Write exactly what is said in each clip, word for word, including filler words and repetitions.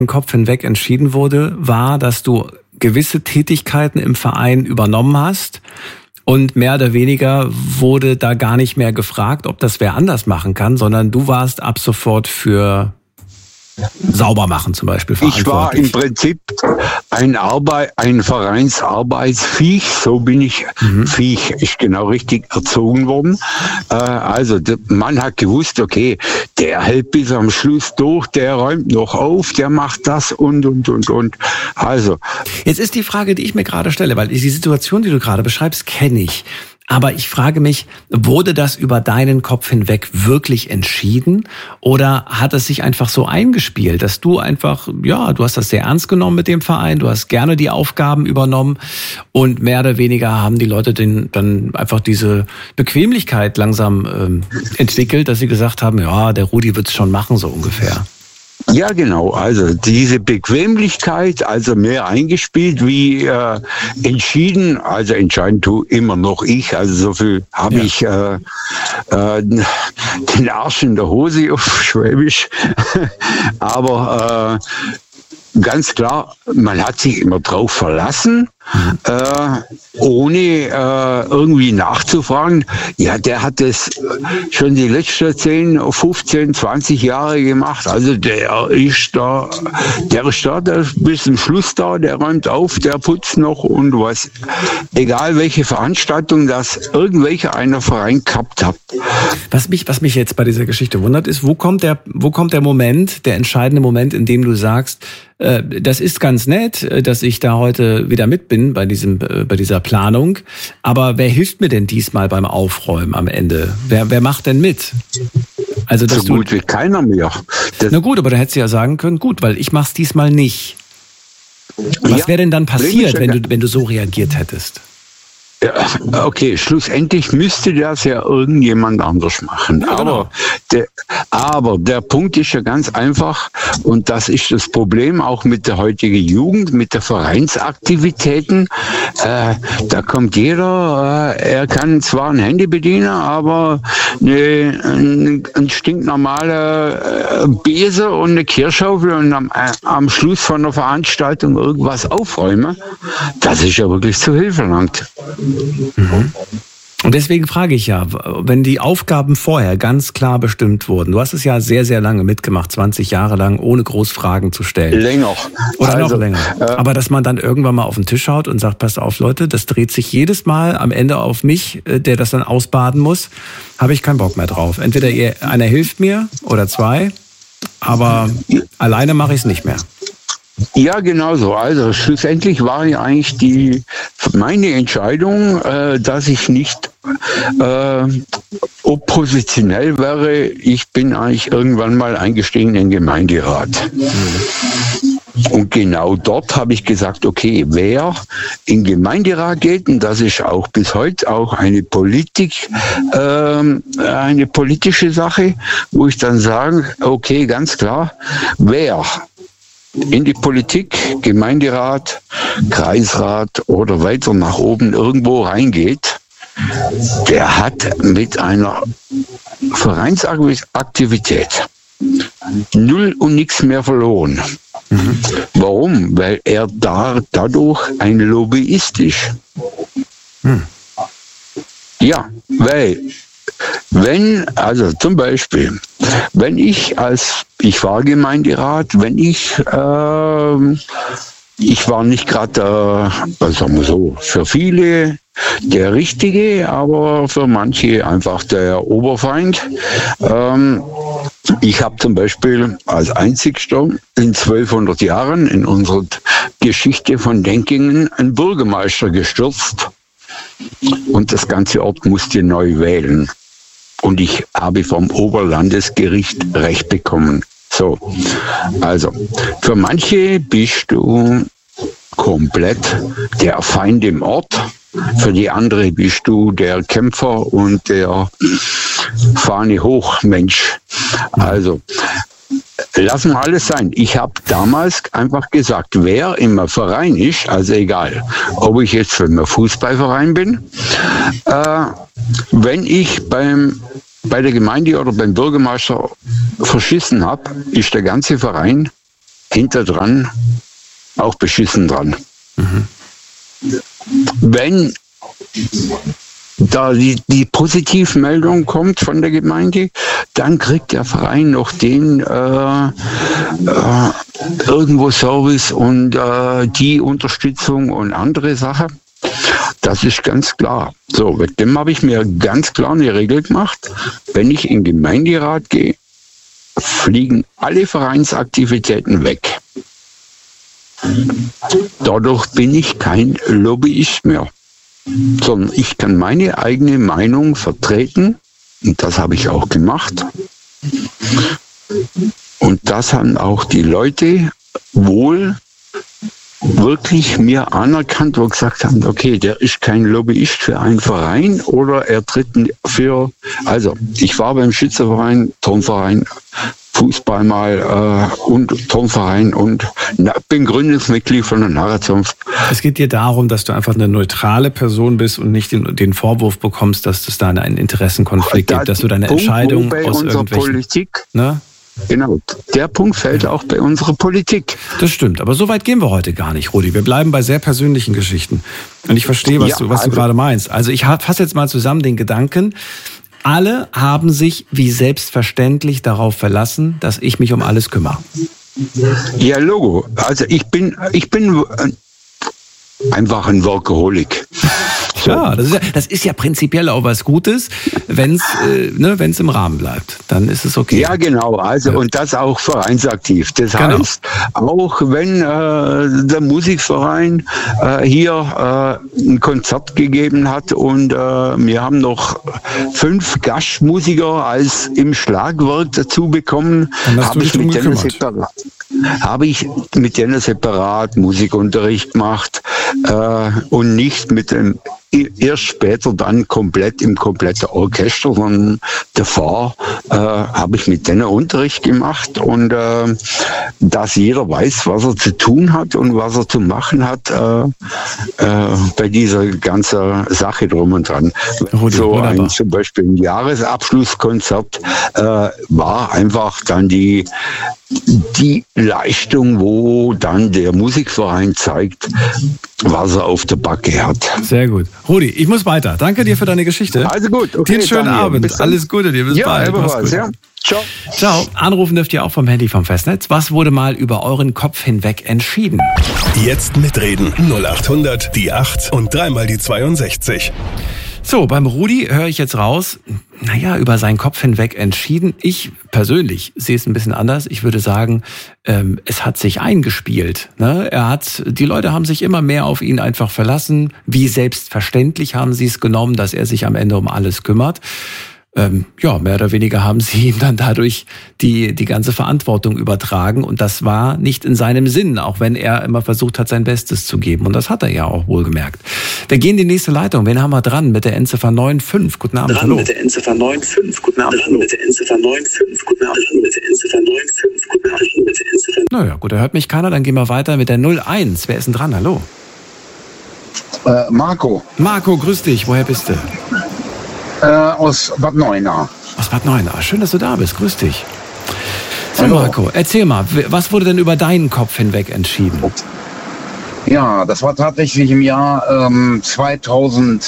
Kopf hinweg entschieden wurde, war, dass du gewisse Tätigkeiten im Verein übernommen hast und mehr oder weniger wurde da gar nicht mehr gefragt, ob das wer anders machen kann, sondern du warst ab sofort für sauber machen zum Beispiel Ich war im Prinzip ein Arbeit, ein Vereinsarbeitsviech, so bin ich, mhm. Viech ist genau richtig erzogen worden. Äh, also der Mann hat gewusst, okay, der hält bis am Schluss durch, der räumt noch auf, der macht das und, und, und, und. Also. Jetzt ist die Frage, die ich mir gerade stelle, weil die Situation, die du gerade beschreibst, kenne ich. Aber ich frage mich, wurde das über deinen Kopf hinweg wirklich entschieden oder hat es sich einfach so eingespielt, dass du einfach, ja, du hast das sehr ernst genommen mit dem Verein, du hast gerne die Aufgaben übernommen und mehr oder weniger haben die Leute den, dann einfach diese Bequemlichkeit langsam ähm, entwickelt, dass sie gesagt haben, ja, der Rudi wird's schon machen, so ungefähr. Ja, genau. Also diese Bequemlichkeit, also mehr eingespielt wie äh, entschieden. Also entscheiden tue immer noch ich. Also so viel habe ja. ich äh, äh, den Arsch in der Hose auf Schwäbisch. Aber äh, ganz klar, man hat sich immer drauf verlassen. Mhm. Äh, ohne äh, irgendwie nachzufragen. Ja, der hat das schon die letzten zehn, fünfzehn, zwanzig Jahre gemacht. Also der ist da, der ist da, der ist bis zum Schluss da, der räumt auf, der putzt noch und was. Egal welche Veranstaltung das irgendwelcher einer Verein gehabt hat. Was mich, was mich jetzt bei dieser Geschichte wundert, ist, wo kommt der, wo kommt der Moment, der entscheidende Moment, in dem du sagst, äh, das ist ganz nett, dass ich da heute wieder mit bin bei diesem, äh, bei dieser Planung. Aber wer hilft mir denn diesmal beim Aufräumen am Ende? Wer, wer macht denn mit? Also, dass so gut du, wie keiner mehr. Das na gut, aber da hättest du ja sagen können, gut, weil ich mach's diesmal nicht. Was ja, wäre denn dann passiert, wenn du, wenn du so reagiert hättest? Ja, okay, schlussendlich müsste das ja irgendjemand anders machen. Ja, genau. aber, der, aber der Punkt ist ja ganz einfach und das ist das Problem auch mit der heutigen Jugend, mit der Vereinsaktivitäten. Äh, da kommt jeder, äh, er kann zwar ein Handy bedienen, aber eine, ein, ein stinknormaler äh, Besen und eine Kehrschaufel und am, äh, am Schluss von der Veranstaltung irgendwas aufräumen, das ist ja wirklich zu Hilfe verlangt. Mhm. Und deswegen frage ich ja, wenn die Aufgaben vorher ganz klar bestimmt wurden, du hast es ja sehr, sehr lange mitgemacht, zwanzig Jahre lang, ohne groß Fragen zu stellen. Länger. Oder also, noch länger. Äh, Aber dass man dann irgendwann mal auf den Tisch schaut und sagt, passt auf Leute, das dreht sich jedes Mal am Ende auf mich, der das dann ausbaden muss, habe ich keinen Bock mehr drauf. Entweder ihr, einer hilft mir oder zwei, aber alleine mache ich es nicht mehr. Ja, genau so. Also schlussendlich war ja eigentlich die meine Entscheidung, äh, dass ich nicht äh, oppositionell wäre. Ich bin eigentlich irgendwann mal eingestiegen in den Gemeinderat. Mhm. Und genau dort habe ich gesagt, okay, wer in den Gemeinderat geht, und das ist auch bis heute auch eine Politik, äh, eine politische Sache, wo ich dann sage, okay, ganz klar, wer in die Politik, Gemeinderat, Kreisrat oder weiter nach oben irgendwo reingeht, der hat mit einer Vereinsaktivität null und nichts mehr verloren. Mhm. Warum? Weil er da dadurch ein Lobbyist ist. Mhm. Ja, weil wenn, also zum Beispiel, wenn ich als, ich war Gemeinderat, wenn ich, äh, ich war nicht gerade, äh, sagen wir so, für viele der Richtige, aber für manche einfach der Oberfeind. Ähm, ich habe zum Beispiel als einzigster in zwölfhundert Jahren in unserer Geschichte von Denkingen einen Bürgermeister gestürzt und das ganze Ort musste neu wählen. Und ich habe vom Oberlandesgericht Recht bekommen. So, also für manche bist du komplett der Feind im Ort. Für die andere bist du der Kämpfer und der Fahne hoch Mensch. Also lassen wir alles sein. Ich habe damals einfach gesagt, wer im Verein ist, also egal, ob ich jetzt für einen Fußballverein bin, äh, wenn ich beim bei der Gemeinde oder beim Bürgermeister verschissen habe, ist der ganze Verein hinter dran auch beschissen dran. Mhm. Wenn da die, die Positivmeldung kommt von der Gemeinde, dann kriegt der Verein noch den äh, äh, irgendwo Service und äh, die Unterstützung und andere Sachen. Das ist ganz klar. So, mit dem habe ich mir ganz klar eine Regel gemacht. Wenn ich in den Gemeinderat gehe, fliegen alle Vereinsaktivitäten weg. Dadurch bin ich kein Lobbyist mehr, sondern ich kann meine eigene Meinung vertreten und das habe ich auch gemacht. Und das haben auch die Leute wohl wirklich mir anerkannt, wo gesagt haben, okay, der ist kein Lobbyist für einen Verein oder er tritt für, also ich war beim Schützenverein, Turnverein, Fußball mal äh, und Turnverein und na, bin Gründungsmitglied von der Narrenzunft. Es geht dir darum, dass du einfach eine neutrale Person bist und nicht den, den Vorwurf bekommst, dass es da einen Interessenkonflikt da gibt, dass du deine Punkt, Entscheidung bei aus unserer irgendwelchen... Politik, ne? Genau, der Punkt fällt auch bei unserer Politik. Das stimmt, aber so weit gehen wir heute gar nicht, Rudi. Wir bleiben bei sehr persönlichen Geschichten. Und ich verstehe, was, ja, du, was also, du gerade meinst. Also ich fasse jetzt mal zusammen den Gedanken, alle haben sich wie selbstverständlich darauf verlassen, dass ich mich um alles kümmere. Ja, Logo. Also ich bin, ich bin einfach ein Workaholic. So. Ja, das ist ja, das ist ja prinzipiell auch was Gutes, wenn es äh, ne, wenn's im Rahmen bleibt. Dann ist es okay. Ja, genau. Also ja. Und das auch vereinsaktiv. Das genau. heißt, auch wenn äh, der Musikverein äh, hier äh, ein Konzert gegeben hat und äh, wir haben noch fünf Gastmusiker als im Schlagwerk dazu bekommen, habe ich mit denen separat, habe ich mit denen separat Musikunterricht gemacht äh, und nicht mit dem erst später dann komplett im kompletten Orchester, sondern davor äh, habe ich mit denen Unterricht gemacht und äh, dass jeder weiß, was er zu tun hat und was er zu machen hat äh, äh, bei dieser ganzen Sache drum und dran. Rudi, so ein, zum Beispiel ein Jahresabschlusskonzert äh, war einfach dann die die Leistung, wo dann der Musikverein zeigt, was er auf der Backe hat. Sehr gut. Rudi, ich muss weiter. Danke dir für deine Geschichte. Also gut. Okay, dir einen schönen Daniel. Abend. Alles Gute dir. Bis ja, bald. Was, ja. Ciao. Ciao. Anrufen dürft ihr auch vom Handy vom Festnetz. Was wurde mal über euren Kopf hinweg entschieden? Jetzt mitreden. null acht hundert, die acht und dreimal die zweiundsechzig. So, beim Rudi höre ich jetzt raus, naja, über seinen Kopf hinweg entschieden. Ich persönlich sehe es ein bisschen anders. Ich würde sagen, ähm, es hat sich eingespielt. Ne? Er hat, die Leute haben sich immer mehr auf ihn einfach verlassen. Wie selbstverständlich haben sie es genommen, dass er sich am Ende um alles kümmert. Ähm, ja, mehr oder weniger haben sie ihm dann dadurch die, die ganze Verantwortung übertragen. Und das war nicht in seinem Sinn, auch wenn er immer versucht hat, sein Bestes zu geben. Und das hat er ja auch wohl gemerkt. Wir gehen in die nächste Leitung. Wen haben wir dran? Mit der Endziffer neun fünf. Guten Abend, dran hallo. Mit der Endziffer neun fünf. Guten Abend, hallo. Mit der Endziffer neun fünf. Guten Abend, hallo. Mit der Endziffer neun fünf. Guten Abend, hallo. Mit der Endziffer. Naja, gut, da hört mich keiner. Dann gehen wir weiter mit der null eins. Wer ist denn dran? Hallo. Äh, Marco. Marco, grüß dich. Woher bist du? Äh, aus Bad Neuenahr. Aus Bad Neuenahr. Schön, dass du da bist. Grüß dich. So, Hallo. Marco, erzähl mal, was wurde denn über deinen Kopf hinweg entschieden? Ja, das war tatsächlich im Jahr ähm, zweitausendneun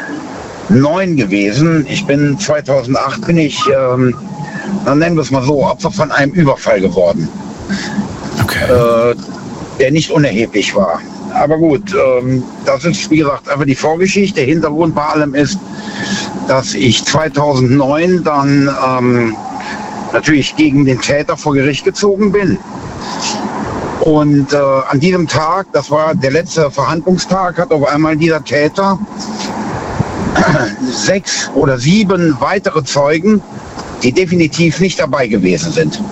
gewesen. Ich bin zweitausendacht bin ich, ähm, dann nennen wir es mal so, Opfer von einem Überfall geworden. Okay. Äh, der nicht unerheblich war. Aber gut, ähm, das ist, wie gesagt, einfach die Vorgeschichte. Der Hintergrund bei allem ist, dass ich zweitausendneun dann ähm, natürlich gegen den Täter vor Gericht gezogen bin. Und äh, an diesem Tag, das war der letzte Verhandlungstag, hat auf einmal dieser Täter sechs oder sieben weitere Zeugen, die definitiv nicht dabei gewesen sind.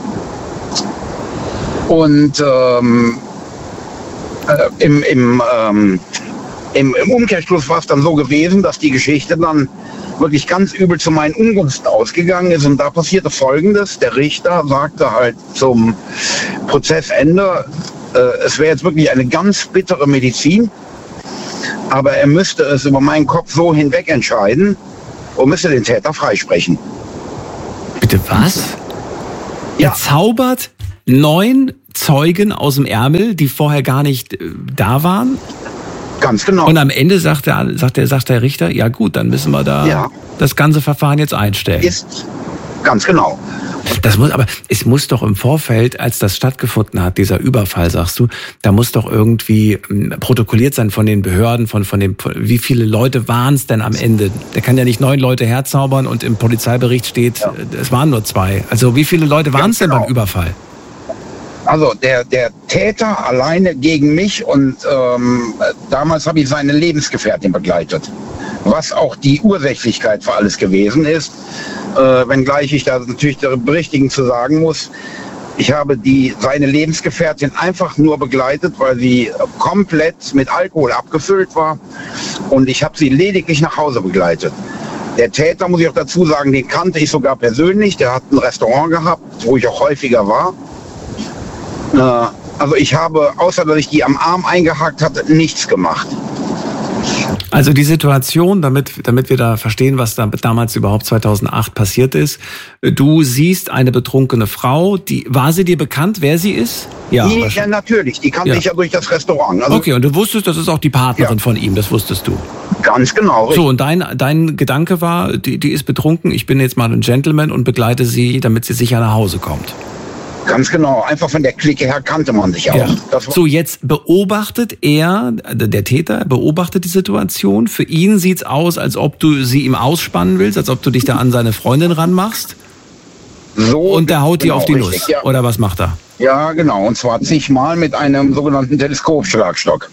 Und ähm, äh, im, im, ähm, im, im Umkehrschluss war es dann so gewesen, dass die Geschichte dann wirklich ganz übel zu meinen Ungunsten ausgegangen ist. Und da passierte Folgendes. Der Richter sagte halt zum Prozessende, äh, es wäre jetzt wirklich eine ganz bittere Medizin, aber er müsste es über meinen Kopf so hinweg entscheiden und müsste den Täter freisprechen. Bitte was? Ja. Er zaubert neun Zeugen aus dem Ärmel, die vorher gar nicht äh, da waren. Ganz genau. Und am Ende sagt der, sagt der, sagt der Richter, ja gut, dann müssen wir da Ja. das ganze Verfahren jetzt einstellen. Ist ganz genau. Das muss, aber es muss doch im Vorfeld, als das stattgefunden hat, dieser Überfall, sagst du, da muss doch irgendwie ähm, protokolliert sein von den Behörden, von, von dem, wie viele Leute waren es denn am Ende? Der kann ja nicht neun Leute herzaubern und im Polizeibericht steht, Ja. äh, es waren nur zwei. Also wie viele Leute waren es denn genau. beim Überfall? Also der, der Täter alleine gegen mich und ähm, damals habe ich seine Lebensgefährtin begleitet. Was auch die Ursächlichkeit für alles gewesen ist. Äh, wenngleich ich da natürlich der Berichtigen zu sagen muss, ich habe die, seine Lebensgefährtin einfach nur begleitet, weil sie komplett mit Alkohol abgefüllt war und ich habe sie lediglich nach Hause begleitet. Der Täter, muss ich auch dazu sagen, den kannte ich sogar persönlich. Der hat ein Restaurant gehabt, wo ich auch häufiger war. Äh, also ich habe, außer dass ich die am Arm eingehakt hatte, nichts gemacht. Also die Situation, damit, damit wir da verstehen, was da damals überhaupt zweitausendacht passiert ist. Du siehst eine betrunkene Frau, die, war sie dir bekannt, wer sie ist? Ja, die, ja wahrscheinlich. natürlich, die kannte Ja. ich ja durch das Restaurant. Also Okay, und du wusstest, das ist auch die Partnerin Ja. von ihm, das wusstest du. ganz genau. So, und dein, dein Gedanke war, die, die ist betrunken, ich bin jetzt mal ein Gentleman und begleite sie, damit sie sicher nach Hause kommt. Ganz genau. Einfach von der Clique her kannte man sich auch. Ja. Das war, So, jetzt beobachtet er, der Täter beobachtet die Situation. Für ihn sieht's aus, als ob du sie ihm ausspannen willst, als ob du dich da an seine Freundin ranmachst. so Und der haut dir genau, auf die richtig, Nuss. Ja. Oder was macht er? ja, genau. Und zwar zigmal mit einem sogenannten Teleskopschlagstock.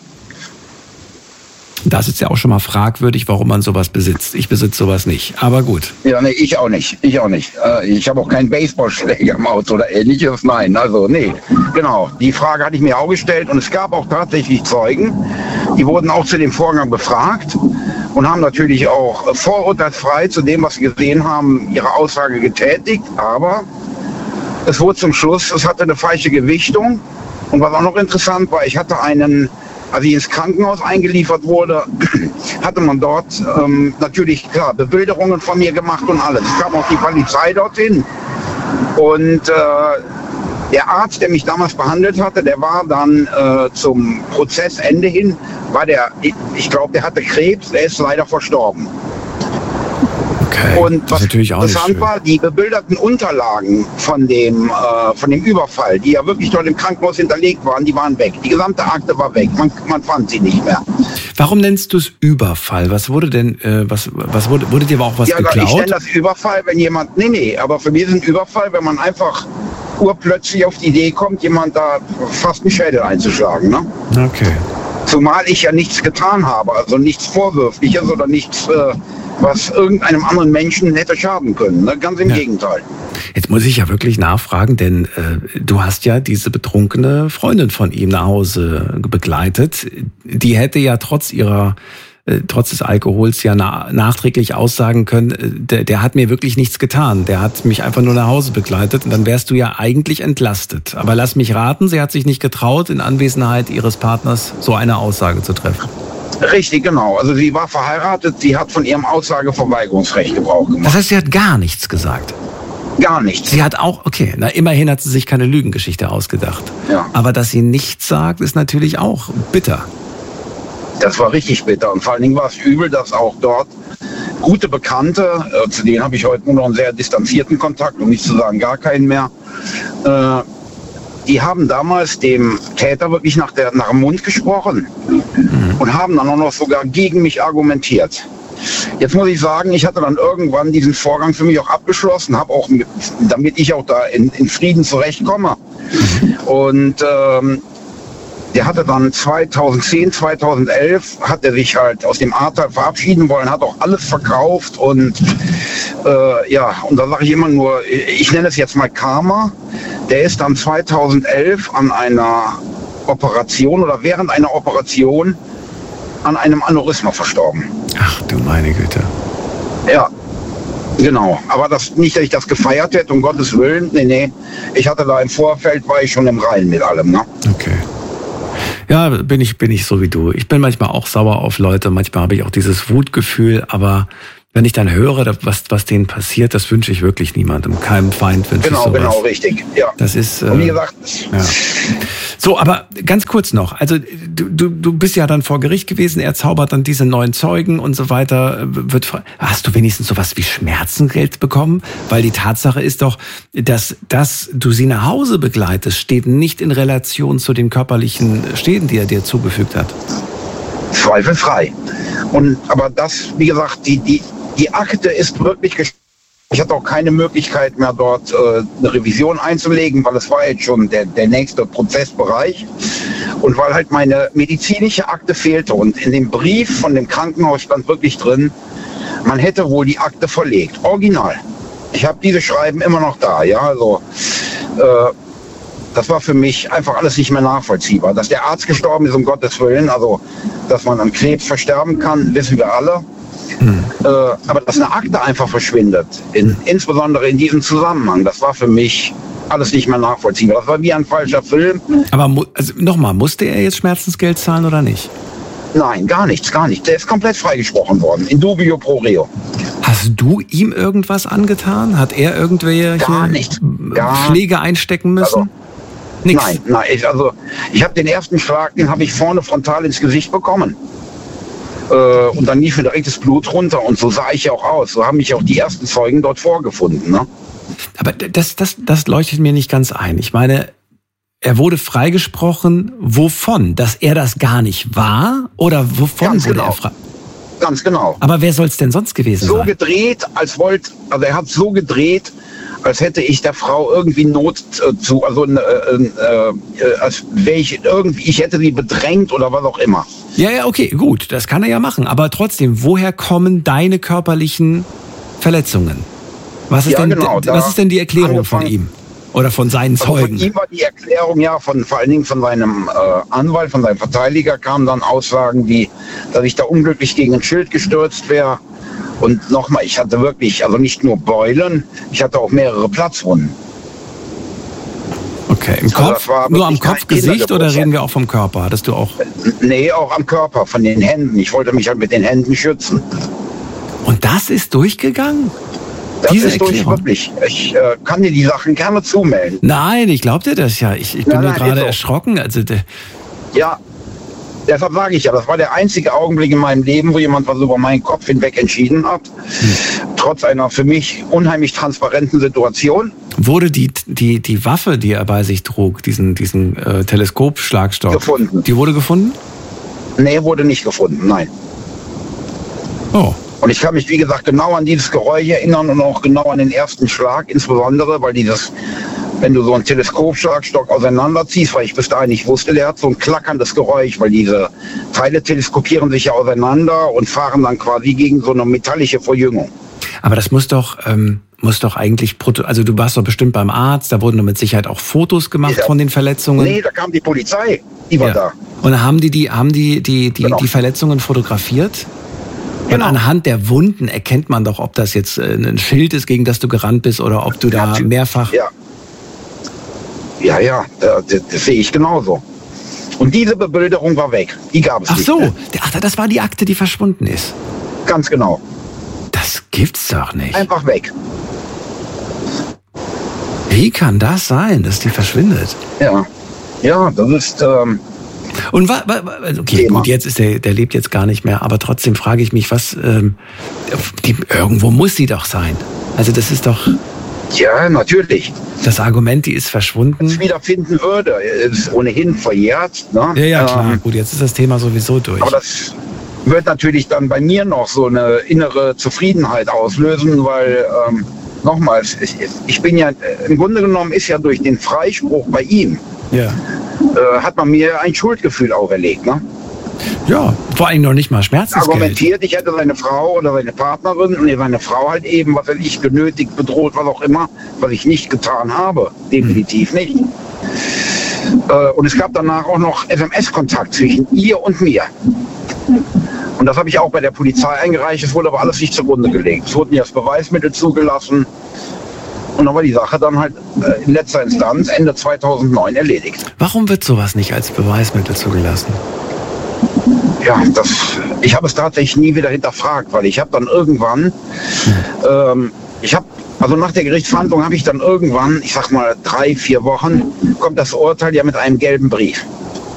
Das ist ja auch schon mal fragwürdig, warum man sowas besitzt. Ich besitze sowas nicht. Aber gut. Ja, nee, ich auch nicht. Ich auch nicht. Äh, Ich habe auch keinen Baseballschläger im Auto oder ähnliches. Nein, also nee. Genau. Die Frage hatte ich mir auch gestellt und es gab auch tatsächlich Zeugen. Die wurden auch zu dem Vorgang befragt und haben natürlich auch vorurteilsfrei zu dem, was sie gesehen haben, ihre Aussage getätigt. Aber es wurde zum Schluss, es hatte eine falsche Gewichtung. Und was auch noch interessant war, ich hatte einen, als ich ins Krankenhaus eingeliefert wurde, hatte man dort ähm, natürlich klar Bebilderungen von mir gemacht und alles. Es kam auch die Polizei dorthin. Und äh, der Arzt, der mich damals behandelt hatte, der war dann äh, zum Prozessende hin, war der, ich glaube, der hatte Krebs, der ist leider verstorben. Okay. Und das was ist natürlich auch nicht interessant schön. war, die bebilderten Unterlagen von dem, äh, von dem Überfall, die ja wirklich dort im Krankenhaus hinterlegt waren, die waren weg. Die gesamte Akte war weg. Man, man fand sie nicht mehr. Warum nennst du es Überfall? Was wurde denn, äh, was, was wurde, wurde dir aber auch was Ja, ich geklaut? nenne das Überfall, wenn jemand, nee, nee, aber für mich ist ein Überfall, wenn man einfach urplötzlich auf die Idee kommt, jemand da fast einen Schädel einzuschlagen. Ne? Okay. Zumal ich ja nichts getan habe, also nichts Vorwürfliches oder nichts, äh, was irgendeinem anderen Menschen hätte schaden können. Ne? Ganz im Ja. Gegenteil. Jetzt muss ich ja wirklich nachfragen, denn äh, du hast ja diese betrunkene Freundin von ihm nach Hause begleitet. Die hätte ja trotz ihrer, äh, trotz des Alkohols ja na, nachträglich aussagen können, äh, der, der hat mir wirklich nichts getan. Der hat mich einfach nur nach Hause begleitet und dann wärst du ja eigentlich entlastet. Aber lass mich raten, sie hat sich nicht getraut, in Anwesenheit ihres Partners so eine Aussage zu treffen. Richtig, genau. Also sie war verheiratet, sie hat von ihrem Aussageverweigerungsrecht Gebrauch gemacht. Das heißt, sie hat gar nichts gesagt. Gar nichts. Sie hat auch, okay, na immerhin hat sie sich keine Lügengeschichte ausgedacht. Ja. Aber dass sie nichts sagt, ist natürlich auch bitter. Das war richtig bitter. Und vor allen Dingen war es übel, dass auch dort gute Bekannte, äh, zu denen habe ich heute nur noch einen sehr distanzierten Kontakt, um nicht zu sagen gar keinen mehr, äh, die haben damals dem Täter wirklich nach, der, nach dem Mund gesprochen mhm. und haben dann auch noch sogar gegen mich argumentiert. Jetzt muss ich sagen, ich hatte dann irgendwann diesen Vorgang für mich auch abgeschlossen, habe auch, damit ich auch da in, in Frieden zurechtkomme. Mhm. Und ähm, der hatte dann zweitausendzehn, zweitausendelf hat er sich halt aus dem Ahrtal verabschieden wollen, hat auch alles verkauft und äh, ja, und da sage ich immer nur, ich nenne es jetzt mal Karma. Der ist dann zweitausendelf an einer Operation oder während einer Operation an einem Aneurysma verstorben. Ach du meine Güte. Ja, genau. Aber das nicht, dass ich das gefeiert hätte, um Gottes Willen. Nee, nee. Ich hatte da im Vorfeld, war ich schon im Reinen mit allem, ne? Okay. Ja, bin ich, bin ich so wie du. Ich bin manchmal auch sauer auf Leute, manchmal habe ich auch dieses Wutgefühl, aber Wenn ich dann höre, was, was denen passiert, das wünsche ich wirklich niemandem. Keinem Feind wünsche genau, ich sowas. Genau, richtig. Ja. Das ist. Äh, Und wie gesagt. Ja. So, aber ganz kurz noch. Also du, du, du bist ja dann vor Gericht gewesen. Er zaubert dann diese neuen Zeugen und so weiter. Wird, hast du wenigstens sowas wie Schmerzengeld bekommen? Weil die Tatsache ist doch, dass, dass du sie nach Hause begleitest, steht nicht in Relation zu den körperlichen Schäden, die er dir zugefügt hat. Zweifelfrei. Und aber das, wie gesagt, die die Die Akte ist wirklich gesch- Ich hatte auch keine Möglichkeit mehr, dort äh, eine Revision einzulegen, weil es war jetzt schon der, der nächste Prozessbereich. Und weil halt meine medizinische Akte fehlte. Und in dem Brief von dem Krankenhaus stand wirklich drin, man hätte wohl die Akte verlegt. Original. Ich habe diese Schreiben immer noch da. Ja, also äh, das war für mich einfach alles nicht mehr nachvollziehbar. Dass der Arzt gestorben ist, um Gottes Willen, also dass man an Krebs versterben kann, wissen wir alle. Hm. Äh, aber dass eine Akte einfach verschwindet, in, insbesondere in diesem Zusammenhang, das war für mich alles nicht mehr nachvollziehbar. Das war wie ein falscher Film. Aber also, nochmal, musste er jetzt Schmerzensgeld zahlen oder nicht? Nein, gar nichts, gar nichts. Der ist komplett freigesprochen worden, in dubio pro reo. Hast du ihm irgendwas angetan? Hat er irgendwelche gar nicht, gar Schläge einstecken müssen? Also, Nix. Nein, nein. Ich, also ich habe den ersten Schlag, den habe ich vorne frontal ins Gesicht bekommen. Äh, und dann lief mir direkt das Blut runter und so sah ich auch aus. So haben mich auch die ersten Zeugen dort vorgefunden. Ne? Aber das, das, das leuchtet mir nicht ganz ein. Ich meine, er wurde freigesprochen, wovon? Dass er das gar nicht war? Oder wovon Ganz wurde genau. er frei? Ganz genau. Aber wer soll es denn sonst gewesen so sein? So gedreht, als wollte, also er hat so gedreht, als hätte ich der Frau irgendwie Not äh, zu, also äh, äh, als wäre ich irgendwie, ich hätte sie bedrängt oder was auch immer. Ja, ja, okay, gut, das kann er ja machen. Aber trotzdem, woher kommen deine körperlichen Verletzungen? Was ist, ja, denn, genau, was ist denn die Erklärung angefangen, von ihm? Oder von seinen also Zeugen? Von ihm war die Erklärung, ja, von, vor allen Dingen von seinem äh, Anwalt, von seinem Verteidiger kamen dann Aussagen wie, dass ich da unglücklich gegen ein Schild gestürzt wäre. Und nochmal, ich hatte wirklich, also nicht nur Beulen, ich hatte auch mehrere Platzwunden. Okay, im Kopf? Also nur am Kopf, Gesicht oder reden wir auch vom Körper? Hattest du auch? Nee, auch am Körper, von den Händen. Ich wollte mich halt mit den Händen schützen. Und das ist durchgegangen? Das Diese ist durch, wirklich. Ich äh, kann dir die Sachen gerne zumelden. Nein, ich glaub dir das ja. Ich, ich bin nein, nur nein, gerade so. erschrocken. Also, ja, deshalb sage ich ja, das war der einzige Augenblick in meinem Leben, wo jemand was über meinen Kopf hinweg entschieden hat. Hm. Trotz einer für mich unheimlich transparenten Situation. Wurde die, die, die Waffe, die er bei sich trug, diesen, diesen äh, Teleskopschlagstock, gefunden? Die wurde gefunden? Nee, wurde nicht gefunden, nein. Oh. Und ich kann mich, wie gesagt, genau an dieses Geräusch erinnern und auch genau an den ersten Schlag, insbesondere, weil dieses, wenn du so einen Teleskopschlagstock auseinanderziehst, weil ich bis dahin nicht wusste, der hat so ein klackerndes Geräusch, weil diese Teile teleskopieren sich ja auseinander und fahren dann quasi gegen so eine metallische Verjüngung. Aber das muss doch, ähm, muss doch eigentlich, also du warst doch bestimmt beim Arzt, da wurden doch mit Sicherheit auch Fotos gemacht ja. von den Verletzungen. Nee, da kam die Polizei, die war ja. da. Und haben die die, haben die, die, die, genau. die Verletzungen fotografiert? Genau. Und anhand der Wunden erkennt man doch, ob das jetzt ein Schild ist, gegen das du gerannt bist, oder ob du da Natürlich. mehrfach... Ja, ja, ja das, das, das sehe ich genauso. Und diese Bebilderung war weg. Die gab es Ach nicht so, mehr. ach, das war die Akte, die verschwunden ist. Ganz genau. Das gibt's doch nicht. Einfach weg. Wie kann das sein, dass die verschwindet? Ja, ja, das ist... Ähm, Und wa, wa, okay, Thema. gut, jetzt ist der, der lebt jetzt gar nicht mehr, aber trotzdem frage ich mich, was, ähm, die, irgendwo muss sie doch sein. Also das ist doch... Ja, natürlich. Das Argument, die ist verschwunden. Wenn es wiederfinden würde, ist ohnehin verjährt. Ne? Ja, ja, klar. Ähm, Gut, jetzt ist das Thema sowieso durch. aber das wird natürlich dann bei mir noch so eine innere Zufriedenheit auslösen, weil, ähm, nochmals, ich, ich bin ja, im Grunde genommen ist ja durch den Freispruch bei ihm, ja. äh, hat man mir ein Schuldgefühl auferlegt. Ne? Ja, vor allem noch nicht mal Schmerzensgeld. Argumentiert, ich hätte seine Frau oder seine Partnerin und seine Frau halt eben, was weiß ich, genötigt, bedroht, was auch immer, was ich nicht getan habe. Definitiv hm. nicht. Äh, und es gab danach auch noch S M S-Kontakt zwischen ihr und mir. Und das habe ich auch bei der Polizei eingereicht, es wurde aber alles nicht zugrunde gelegt. Es wurden erst Beweismittel zugelassen und dann war die Sache dann halt äh, in letzter Instanz Ende zweitausendneun erledigt. Warum wird sowas nicht als Beweismittel zugelassen? Ja, das, ich habe es tatsächlich nie wieder hinterfragt, weil ich habe dann irgendwann, ähm, ich habe, also nach der Gerichtsverhandlung habe ich dann irgendwann, ich sag mal drei, vier Wochen, kommt das Urteil ja mit einem gelben Brief.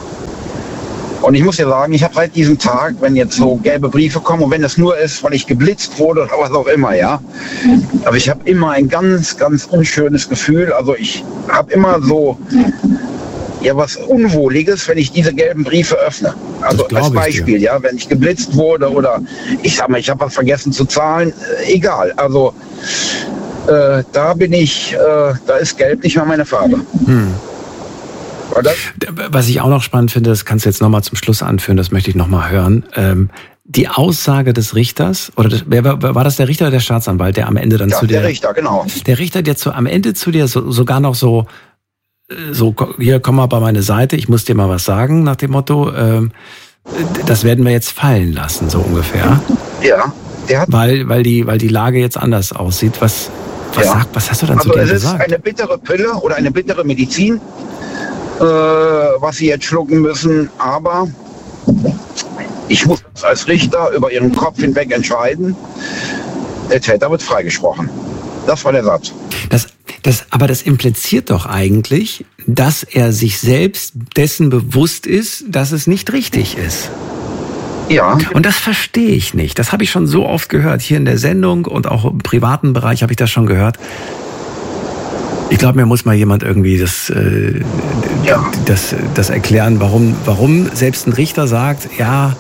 Und ich muss dir sagen, ich habe seit diesem Tag, wenn jetzt so gelbe Briefe kommen und wenn es nur ist, weil ich geblitzt wurde oder was auch immer, ja, aber ich habe immer ein ganz, ganz unschönes Gefühl. Also ich habe immer so, ja, was Unwohliges, wenn ich diese gelben Briefe öffne. Also als Beispiel, ja, wenn ich geblitzt wurde oder ich sag mal, ich habe was vergessen zu zahlen, äh, egal. Also äh, da bin ich, äh, da ist Gelb nicht mehr meine Farbe. Hm. Oder? Was ich auch noch spannend finde, das kannst du jetzt nochmal zum Schluss anführen, das möchte ich nochmal hören. Ähm, die Aussage des Richters, oder das, wer, war das der Richter oder der Staatsanwalt, der am Ende dann ja, zu dir... der Richter, genau. Der Richter, der zu, am Ende zu dir so, sogar noch so, so, hier, komm mal bei meine Seite, ich muss dir mal was sagen, nach dem Motto, ähm, das werden wir jetzt fallen lassen, so ungefähr. Ja, der hat... Weil, weil, die, weil die Lage jetzt anders aussieht. Was, was, ja. sagt, was hast du dann also zu dir es gesagt? Es ist eine bittere Pille oder eine bittere Medizin, äh, was sie jetzt schlucken müssen, aber ich muss als Richter über ihren Kopf hinweg entscheiden, der Täter wird freigesprochen. Das war der Satz. Das, das, aber das impliziert doch eigentlich, dass er sich selbst dessen bewusst ist, dass es nicht richtig ist. Ja. Und das verstehe ich nicht. Das habe ich schon so oft gehört, hier in der Sendung und auch im privaten Bereich habe ich das schon gehört. Ich glaube, mir muss mal jemand irgendwie das, äh, ja. das, das erklären, warum, warum selbst ein Richter sagt, ja,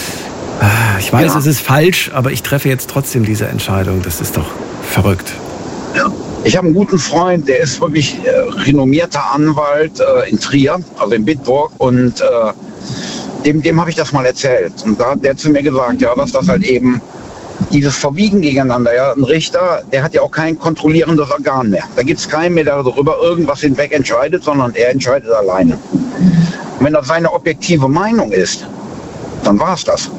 ich weiß, ja. es ist falsch, aber ich treffe jetzt trotzdem diese Entscheidung. Das ist doch verrückt. Ja. Ich habe einen guten Freund, der ist wirklich äh, renommierter Anwalt äh, in Trier, also in Bitburg, und äh, dem, dem habe ich das mal erzählt. Und da hat der zu mir gesagt, ja, dass das halt eben dieses Verwiegen gegeneinander, ja, ein Richter, der hat ja auch kein kontrollierendes Organ mehr. Da gibt es keinen mehr, der darüber irgendwas hinweg entscheidet, sondern er entscheidet alleine. Und wenn das seine objektive Meinung ist, dann war es das.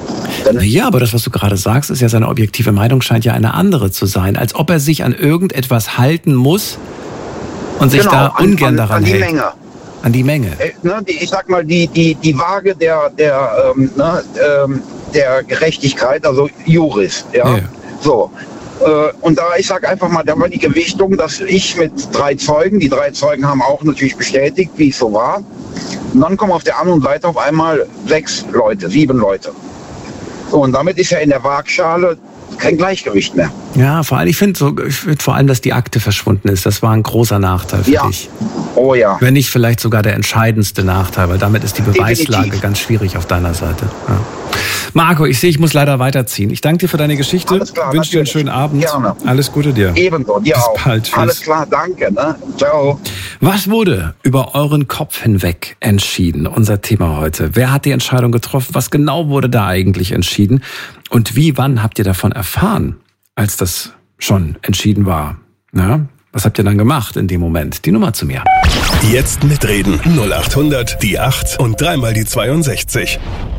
Ja, aber das, was du gerade sagst, ist ja, seine objektive Meinung scheint ja eine andere zu sein, als ob er sich an irgendetwas halten muss und sich genau, da ungern an, an, daran an die hält. Menge. An die Menge. Äh, ne, die, ich sag mal, die, die, die Waage der, der, ähm, ne, ähm, der Gerechtigkeit, also Juris. Ja? Ja. So. Äh, und da, ich sag einfach mal, da war die Gewichtung, dass ich mit drei Zeugen, die drei Zeugen haben auch natürlich bestätigt, wie es so war. Und dann kommen auf der anderen Seite auf einmal sechs Leute, sieben Leute. So, und damit ist ja in der Waagschale kein Gleichgewicht mehr. Ja, vor allem, ich finde so, ich find vor allem, dass die Akte verschwunden ist. Das war ein großer Nachteil für ja. dich. Oh ja. Wenn nicht vielleicht sogar der entscheidendste Nachteil, weil damit ist die Beweislage Definitiv. ganz schwierig auf deiner Seite. Ja. Marco, ich sehe, ich muss leider weiterziehen. Ich danke dir für deine Geschichte. Alles klar, wünsche dir einen schönen Abend. Gerne. Alles Gute dir. Ebenso, dir Bis auch. bald. Tschüss. Alles klar, danke. Ne? Ciao. Was wurde über euren Kopf hinweg entschieden? Unser Thema heute. Wer hat die Entscheidung getroffen? Was genau wurde da eigentlich entschieden? Und wie, wann habt ihr davon erfahren, als das schon entschieden war? Na, was habt ihr dann gemacht in dem Moment? Die Nummer zu mir. Jetzt mitreden. null acht hundert, die acht und dreimal die zweiundsechzig.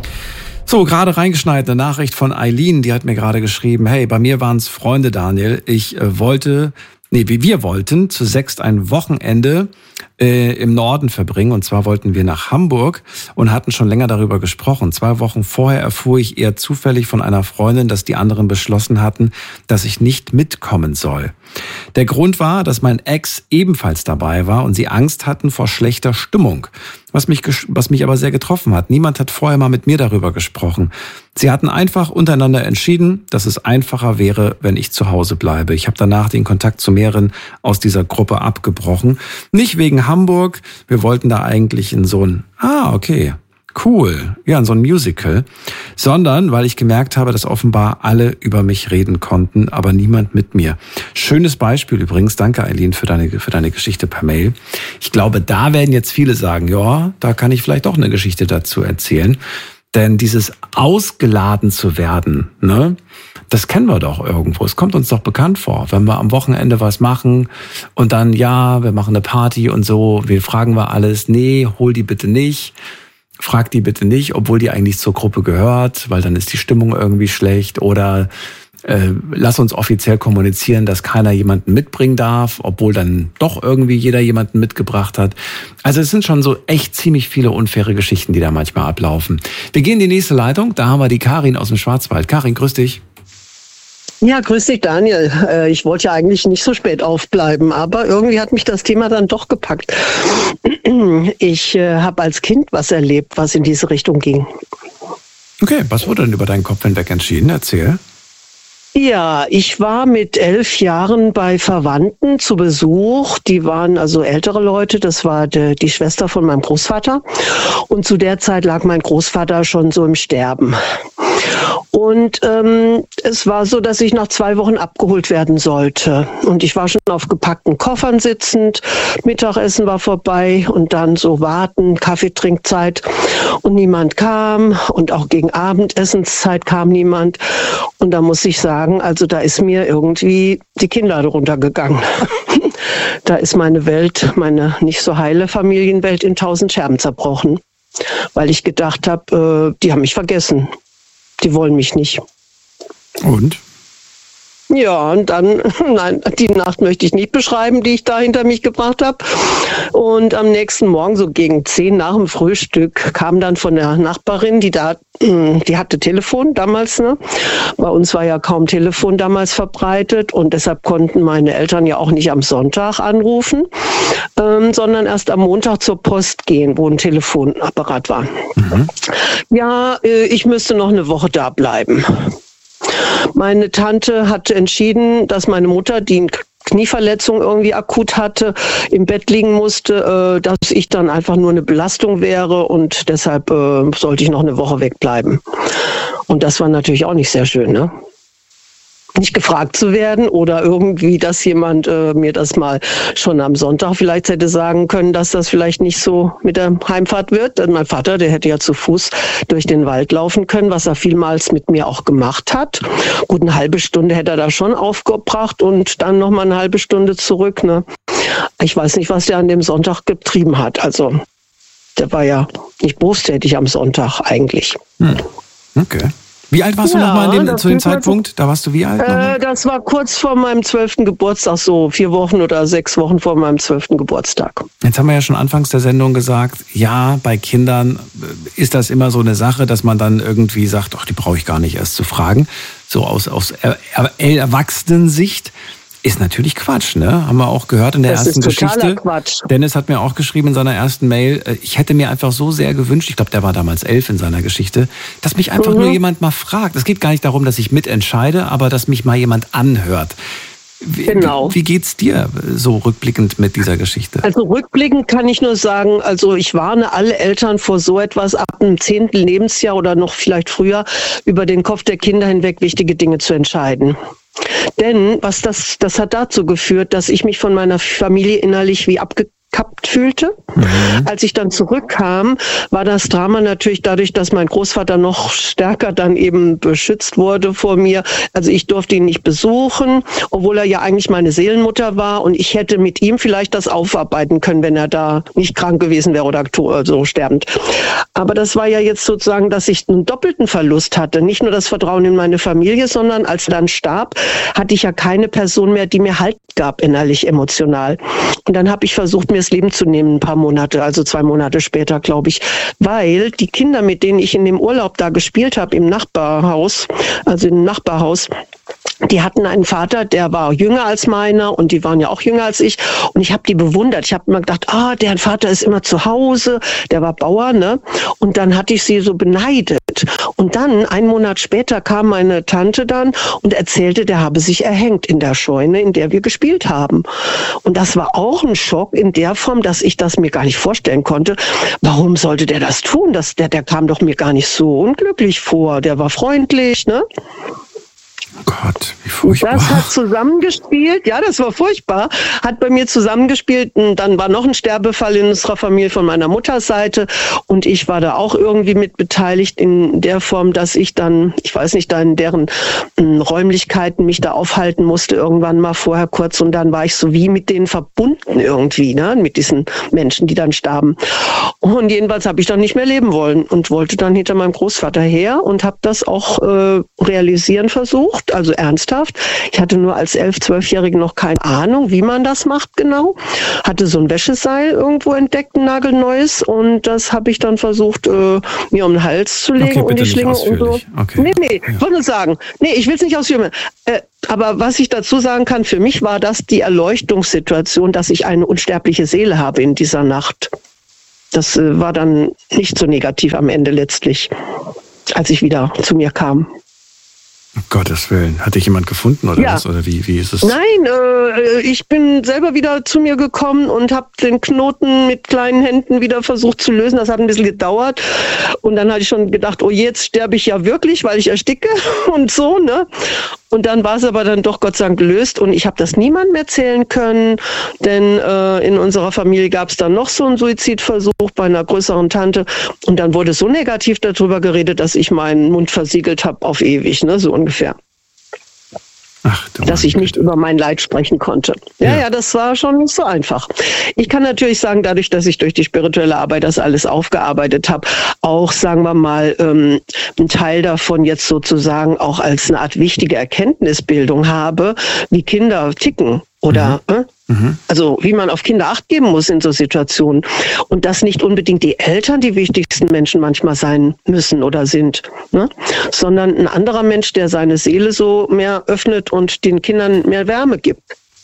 So, gerade reingeschneit, eine Nachricht von Eileen, die hat mir gerade geschrieben, hey, bei mir waren es Freunde, Daniel. Ich äh, wollte, nee, wie wir wollten, zu sechst ein Wochenende äh, im Norden verbringen. Und zwar wollten wir nach Hamburg und hatten schon länger darüber gesprochen. Zwei Wochen vorher erfuhr ich eher zufällig von einer Freundin, dass die anderen beschlossen hatten, dass ich nicht mitkommen soll. Der Grund war, dass mein Ex ebenfalls dabei war und sie Angst hatten vor schlechter Stimmung, was mich, was mich aber sehr getroffen hat. Niemand hat vorher mal mit mir darüber gesprochen. Sie hatten einfach untereinander entschieden, dass es einfacher wäre, wenn ich zu Hause bleibe. Ich habe danach den Kontakt zu mehreren aus dieser Gruppe abgebrochen. Nicht wegen Hamburg, wir wollten da eigentlich in so ein, ah, okay, cool, ja, in so ein Musical, sondern weil ich gemerkt habe, dass offenbar alle über mich reden konnten, aber niemand mit mir. Schönes Beispiel übrigens, danke Eileen für deine, für deine Geschichte per Mail. Ich glaube, da werden jetzt viele sagen, ja, da kann ich vielleicht auch eine Geschichte dazu erzählen, denn dieses ausgeladen zu werden, ne, das kennen wir doch irgendwo. Es kommt uns doch bekannt vor, wenn wir am Wochenende was machen und dann, ja, wir machen eine Party und so, wir fragen wir alles, nee, hol die bitte nicht. Frag die bitte nicht, obwohl die eigentlich zur Gruppe gehört, weil dann ist die Stimmung irgendwie schlecht. Oder äh, lass uns offiziell kommunizieren, dass keiner jemanden mitbringen darf, obwohl dann doch irgendwie jeder jemanden mitgebracht hat. Also es sind schon so echt ziemlich viele unfaire Geschichten, die da manchmal ablaufen. Wir gehen in die nächste Leitung, da haben wir die Karin aus dem Schwarzwald. Karin, grüß dich. Ja, grüß dich, Daniel. Ich wollte ja eigentlich nicht so spät aufbleiben, aber irgendwie hat mich das Thema dann doch gepackt. Ich äh, habe als Kind was erlebt, was in diese Richtung ging. Okay, was wurde denn über deinen Kopf hinweg entschieden? Erzähl. Ja, ich war mit elf Jahren bei Verwandten zu Besuch. Die waren also ältere Leute. Das war die, die Schwester von meinem Großvater. Und zu der Zeit lag mein Großvater schon so im Sterben. Und ähm, es war so, dass ich nach zwei Wochen abgeholt werden sollte. Und ich war schon auf gepackten Koffern sitzend. Mittagessen war vorbei und dann so warten, Kaffeetrinkzeit. Und niemand kam. Und auch gegen Abendessenszeit kam niemand. Und da muss ich sagen, also da ist mir irgendwie die Kinnlade runtergegangen. Da ist meine Welt, meine nicht so heile Familienwelt in tausend Scherben zerbrochen. Weil ich gedacht habe, äh, die haben mich vergessen. Die wollen mich nicht. Und? Ja, und dann, nein, die Nacht möchte ich nicht beschreiben, die ich da hinter mich gebracht habe. Und am nächsten Morgen, so gegen zehn nach dem Frühstück, kam dann von der Nachbarin, die da, die hatte Telefon damals, ne? Bei uns war ja kaum Telefon damals verbreitet und deshalb konnten meine Eltern ja auch nicht am Sonntag anrufen, ähm, sondern erst am Montag zur Post gehen, wo ein Telefonapparat war. Mhm. Ja, ich müsste noch eine Woche da bleiben. Meine Tante hat entschieden, dass meine Mutter, die eine Knieverletzung irgendwie akut hatte, im Bett liegen musste, dass ich dann einfach nur eine Belastung wäre und deshalb sollte ich noch eine Woche wegbleiben. Und das war natürlich auch nicht sehr schön, ne? Nicht gefragt zu werden oder irgendwie, dass jemand äh, mir das mal schon am Sonntag vielleicht hätte sagen können, dass das vielleicht nicht so mit der Heimfahrt wird. Denn mein Vater, der hätte ja zu Fuß durch den Wald laufen können, was er vielmals mit mir auch gemacht hat. Gut, eine halbe Stunde hätte er da schon aufgebracht und dann noch mal eine halbe Stunde zurück. Ne? Ich weiß nicht, was der an dem Sonntag getrieben hat. Also der war ja nicht berufstätig am Sonntag eigentlich. Hm. Okay. Wie alt warst ja, du nochmal dem, zu dem Zeitpunkt? Da warst du wie alt? Äh, das war kurz vor meinem zwölften Geburtstag, so vier Wochen oder sechs Wochen vor meinem zwölften Geburtstag. Jetzt haben wir ja schon anfangs der Sendung gesagt, ja, bei Kindern ist das immer so eine Sache, dass man dann irgendwie sagt, ach, die brauche ich gar nicht erst zu fragen. So aus, aus er, er, Erwachsenensicht. Ist natürlich Quatsch, ne? Haben wir auch gehört in der das ersten ist totaler Geschichte. Quatsch. Dennis hat mir auch geschrieben in seiner ersten Mail, ich hätte mir einfach so sehr gewünscht, ich glaube, der war damals elf in seiner Geschichte, dass mich einfach mhm. nur jemand mal fragt. Es geht gar nicht darum, dass ich mitentscheide, aber dass mich mal jemand anhört. Wie, genau. Wie geht's dir so rückblickend mit dieser Geschichte? Also rückblickend kann ich nur sagen, also ich warne alle Eltern vor so etwas ab dem zehnten Lebensjahr oder noch vielleicht früher über den Kopf der Kinder hinweg wichtige Dinge zu entscheiden. Denn was das, das hat dazu geführt, dass ich mich von meiner Familie innerlich wie abgekappt fühlte. Mhm. Als ich dann zurückkam, war das Drama natürlich dadurch, dass mein Großvater noch stärker dann eben beschützt wurde vor mir. Also ich durfte ihn nicht besuchen, obwohl er ja eigentlich meine Seelenmutter war und ich hätte mit ihm vielleicht das aufarbeiten können, wenn er da nicht krank gewesen wäre oder so sterbend. Aber das war ja jetzt sozusagen, dass ich einen doppelten Verlust hatte. Nicht nur das Vertrauen in meine Familie, sondern als er dann starb, hatte ich ja keine Person mehr, die mir Halt gab, innerlich, emotional. Und dann habe ich versucht, mir das Leben zu nehmen, ein paar Monate, also zwei Monate später, glaube ich, weil die Kinder, mit denen ich in dem Urlaub da gespielt habe, im Nachbarhaus, also im Nachbarhaus, die hatten einen Vater, der war jünger als meiner und die waren ja auch jünger als ich und ich habe die bewundert. Ich habe immer gedacht, ah, deren Vater ist immer zu Hause, der war Bauer, ne? Und dann hatte ich sie so beneidet. Und dann, einen Monat später, kam meine Tante dann und erzählte, der habe sich erhängt in der Scheune, in der wir gespielt haben. Und das war auch ein Schock in der Form, dass ich das mir gar nicht vorstellen konnte. Warum sollte der das tun? Das, der, der kam doch mir gar nicht so unglücklich vor. Der war freundlich, ne? Oh Gott, wie furchtbar. Das hat zusammengespielt, ja, das war furchtbar, hat bei mir zusammengespielt. Und dann war noch ein Sterbefall in unserer Familie von meiner Mutters Seite und ich war da auch irgendwie mit beteiligt in der Form, dass ich dann, ich weiß nicht, da in deren m, Räumlichkeiten mich da aufhalten musste, irgendwann mal vorher kurz und dann war ich so wie mit denen verbunden irgendwie, ne, mit diesen Menschen, die dann starben. Und jedenfalls habe ich dann nicht mehr leben wollen und wollte dann hinter meinem Großvater her und habe das auch äh, realisieren versucht. versucht, also ernsthaft. Ich hatte nur als elf-, zwölfjährige noch keine Ahnung, wie man das macht genau. Hatte so ein Wäscheseil irgendwo entdeckt, ein nagelneues, und das habe ich dann versucht, äh, mir um den Hals zu legen, okay, und die Schlinge und so. Okay. Nee, nee, ich wollte nur sagen, nee, ich will es nicht ausführen. Äh, aber was ich dazu sagen kann, für mich war das die Erleuchtungssituation, dass ich eine unsterbliche Seele habe in dieser Nacht. Das äh, war dann nicht so negativ am Ende letztlich, als ich wieder zu mir kam. Um Gottes Willen. Hat dich jemand gefunden oder Ja. was? Oder wie, wie ist es? Nein, äh, ich bin selber wieder zu mir gekommen und habe den Knoten mit kleinen Händen wieder versucht zu lösen. Das hat ein bisschen gedauert. Und dann hatte ich schon gedacht, oh, jetzt sterbe ich ja wirklich, weil ich ersticke und so, ne? Und dann war es aber dann doch Gott sei Dank gelöst, und ich habe das niemandem erzählen können, denn äh, in unserer Familie gab es dann noch so einen Suizidversuch bei einer größeren Tante, und dann wurde so negativ darüber geredet, dass ich meinen Mund versiegelt habe auf ewig, ne, so ungefähr. Ach, du Dass meine ich nicht Güte. über mein Leid sprechen konnte. Ja, Ja. ja, das war schon nicht so einfach. Ich kann natürlich sagen, dadurch, dass ich durch die spirituelle Arbeit das alles aufgearbeitet habe, auch, sagen wir mal, ähm, einen Teil davon jetzt sozusagen auch als eine Art wichtige Erkenntnisbildung habe, wie Kinder ticken. Oder, mhm. äh? Mhm. also wie man auf Kinder Acht geben muss in so Situationen. Und dass nicht unbedingt die Eltern die wichtigsten Menschen manchmal sein müssen oder sind, ne? Sondern ein anderer Mensch, der seine Seele so mehr öffnet und den Kindern mehr Wärme gibt.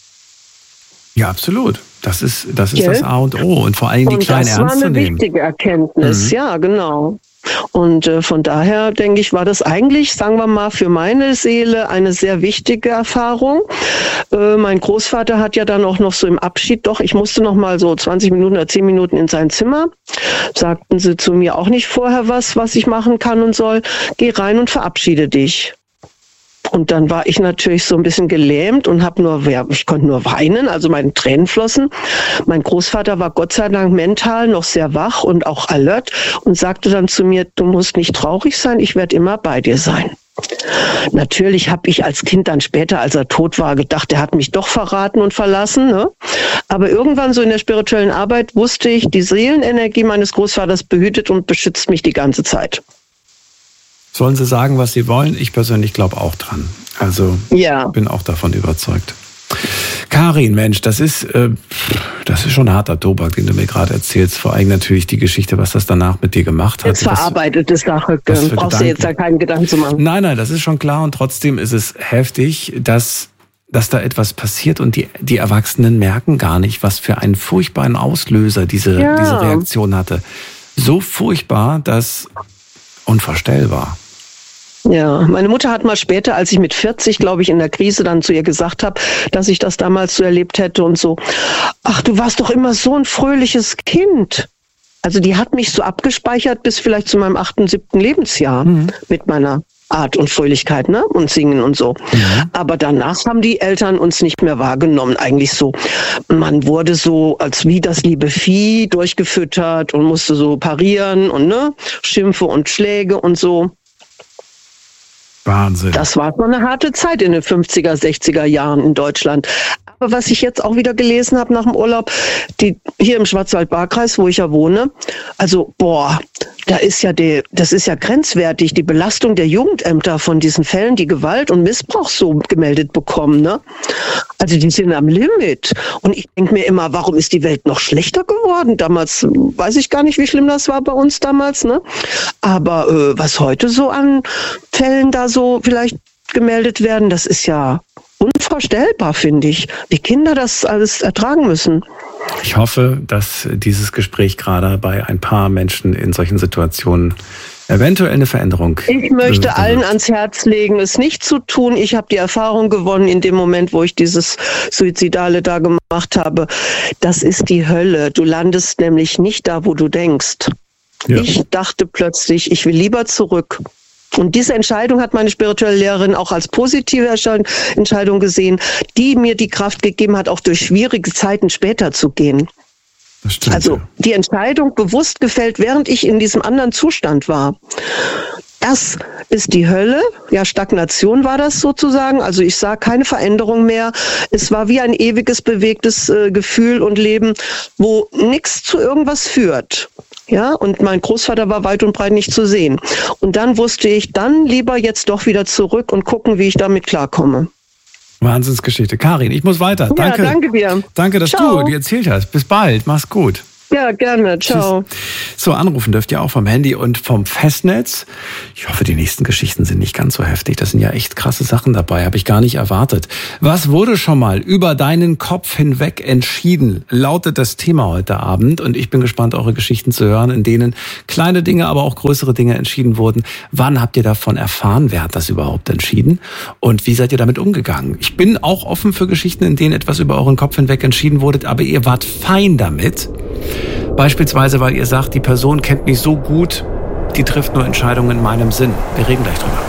Ja, absolut. Das ist, das ist Gell? das A und O. Und vor allem die Und Kleinen das war ernst zu eine nehmen. wichtige Erkenntnis, Mhm. ja, genau. Und äh, von daher, denke ich, war das eigentlich, sagen wir mal, für meine Seele eine sehr wichtige Erfahrung. Äh, mein Großvater hat ja dann auch noch so im Abschied, doch, ich musste noch mal so zwanzig Minuten oder zehn Minuten in sein Zimmer. Sagten sie zu mir auch nicht vorher was, was ich machen kann und soll. Geh rein und verabschiede dich. Und dann war ich natürlich so ein bisschen gelähmt und habe nur, ja, ich konnte nur weinen, also meine Tränen flossen. Mein Großvater war Gott sei Dank mental noch sehr wach und auch alert und sagte dann zu mir, du musst nicht traurig sein, ich werde immer bei dir sein. Natürlich habe ich als Kind dann später, als er tot war, gedacht, er hat mich doch verraten und verlassen, ne? Aber irgendwann so in der spirituellen Arbeit wusste ich, die Seelenenergie meines Großvaters behütet und beschützt mich die ganze Zeit. Sollen sie sagen, was sie wollen? Ich persönlich glaube auch dran. Also Ja. bin auch davon überzeugt. Karin, Mensch, das ist, äh, das ist schon ein harter Tobak, den du mir gerade erzählst. Vor allem natürlich die Geschichte, was das danach mit dir gemacht hat. Jetzt verarbeitete Sache, was für brauchst du jetzt da Gedanken. keinen Gedanken zu machen. Nein, nein, das ist schon klar. Und trotzdem ist es heftig, dass, dass da etwas passiert und die, die Erwachsenen merken gar nicht, was für einen furchtbaren Auslöser diese, Ja. diese Reaktion hatte. So furchtbar, dass unvorstellbar. Ja, meine Mutter hat mal später, als ich mit vierzig, glaube ich, in der Krise dann zu ihr gesagt habe, dass ich das damals so erlebt hätte und so, ach, du warst doch immer so ein fröhliches Kind. Also die hat mich so abgespeichert bis vielleicht zu meinem achten, siebten Lebensjahr Mhm. mit meiner Art und Fröhlichkeit, ne? Und Singen und so. Ja. Aber danach haben die Eltern uns nicht mehr wahrgenommen, eigentlich so. Man wurde so als wie das liebe Vieh durchgefüttert und musste so parieren und ne, Schimpfe und Schläge und so. Wahnsinn. Das war schon eine harte Zeit in den fünfziger, sechziger Jahren in Deutschland. Aber was ich jetzt auch wieder gelesen habe nach dem Urlaub, die hier im Schwarzwald-Baar-Kreis, wo ich ja wohne, also boah, da ist ja die, das ist ja grenzwertig, die Belastung der Jugendämter von diesen Fällen, die Gewalt und Missbrauch so gemeldet bekommen, ne? Also die sind am Limit. Und ich denke mir immer, warum ist die Welt noch schlechter geworden? Damals weiß ich gar nicht, wie schlimm das war bei uns damals, ne? Aber äh, was heute so an Fällen da so vielleicht gemeldet werden, das ist ja unvorstellbar, finde ich, wie Kinder das alles ertragen müssen. Ich hoffe, dass dieses Gespräch gerade bei ein paar Menschen in solchen Situationen eventuell eine Veränderung. Ich möchte bewirken allen wird. ans Herz legen, es nicht zu tun. Ich habe die Erfahrung gewonnen in dem Moment, wo ich dieses Suizidale da gemacht habe. Das ist die Hölle. Du landest nämlich nicht da, wo du denkst. Ja. Ich dachte plötzlich, ich will lieber zurück. Und diese Entscheidung hat meine spirituelle Lehrerin auch als positive Entscheidung gesehen, die mir die Kraft gegeben hat, auch durch schwierige Zeiten später zu gehen. Das stimmt. Also ja. die Entscheidung bewusst gefällt, während ich in diesem anderen Zustand war. Das ist die Hölle, ja, Stagnation war das sozusagen, also ich sah keine Veränderung mehr. Es war wie ein ewiges, bewegtes äh, Gefühl und Leben, wo nichts zu irgendwas führt. Ja, und mein Großvater war weit und breit nicht zu sehen. Und dann wusste ich, dann lieber jetzt doch wieder zurück und gucken, wie ich damit klarkomme. Wahnsinnsgeschichte. Karin, ich muss weiter. Ja, danke. danke dir. Danke, dass Ciao. du dir erzählt hast. Bis bald. Mach's gut. Ja, gerne. Ciao. So, anrufen dürft ihr auch vom Handy und vom Festnetz. Ich hoffe, die nächsten Geschichten sind nicht ganz so heftig. Das sind ja echt krasse Sachen dabei, habe ich gar nicht erwartet. Was wurde schon mal über deinen Kopf hinweg entschieden, lautet das Thema heute Abend. Und ich bin gespannt, eure Geschichten zu hören, in denen kleine Dinge, aber auch größere Dinge entschieden wurden. Wann habt ihr davon erfahren? Wer hat das überhaupt entschieden? Und wie seid ihr damit umgegangen? Ich bin auch offen für Geschichten, in denen etwas über euren Kopf hinweg entschieden wurde, aber ihr wart fein damit. Beispielsweise, weil ihr sagt, die Person kennt mich so gut, die trifft nur Entscheidungen in meinem Sinn. Wir reden gleich drüber.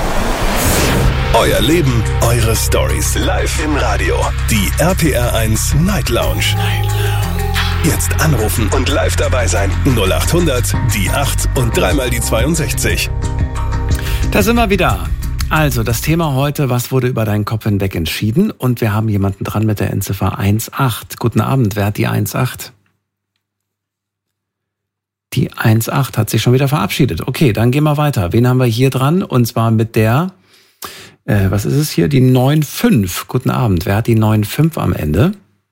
Euer Leben, eure Stories. Live im Radio. Die R P R eins Night Lounge. Jetzt anrufen und live dabei sein. null acht hundert, die acht und dreimal die zweiundsechzig. Da sind wir wieder. Also, das Thema heute, was wurde über deinen Kopf hinweg entschieden? Und wir haben jemanden dran mit der Endziffer eins acht. Guten Abend, wer hat die eins acht? Die eins acht hat sich schon wieder verabschiedet. Okay, dann gehen wir weiter. Wen haben wir hier dran? Und zwar mit der, äh, was ist es hier? Die neun fünf. Guten Abend. Wer hat die neun fünf am Ende?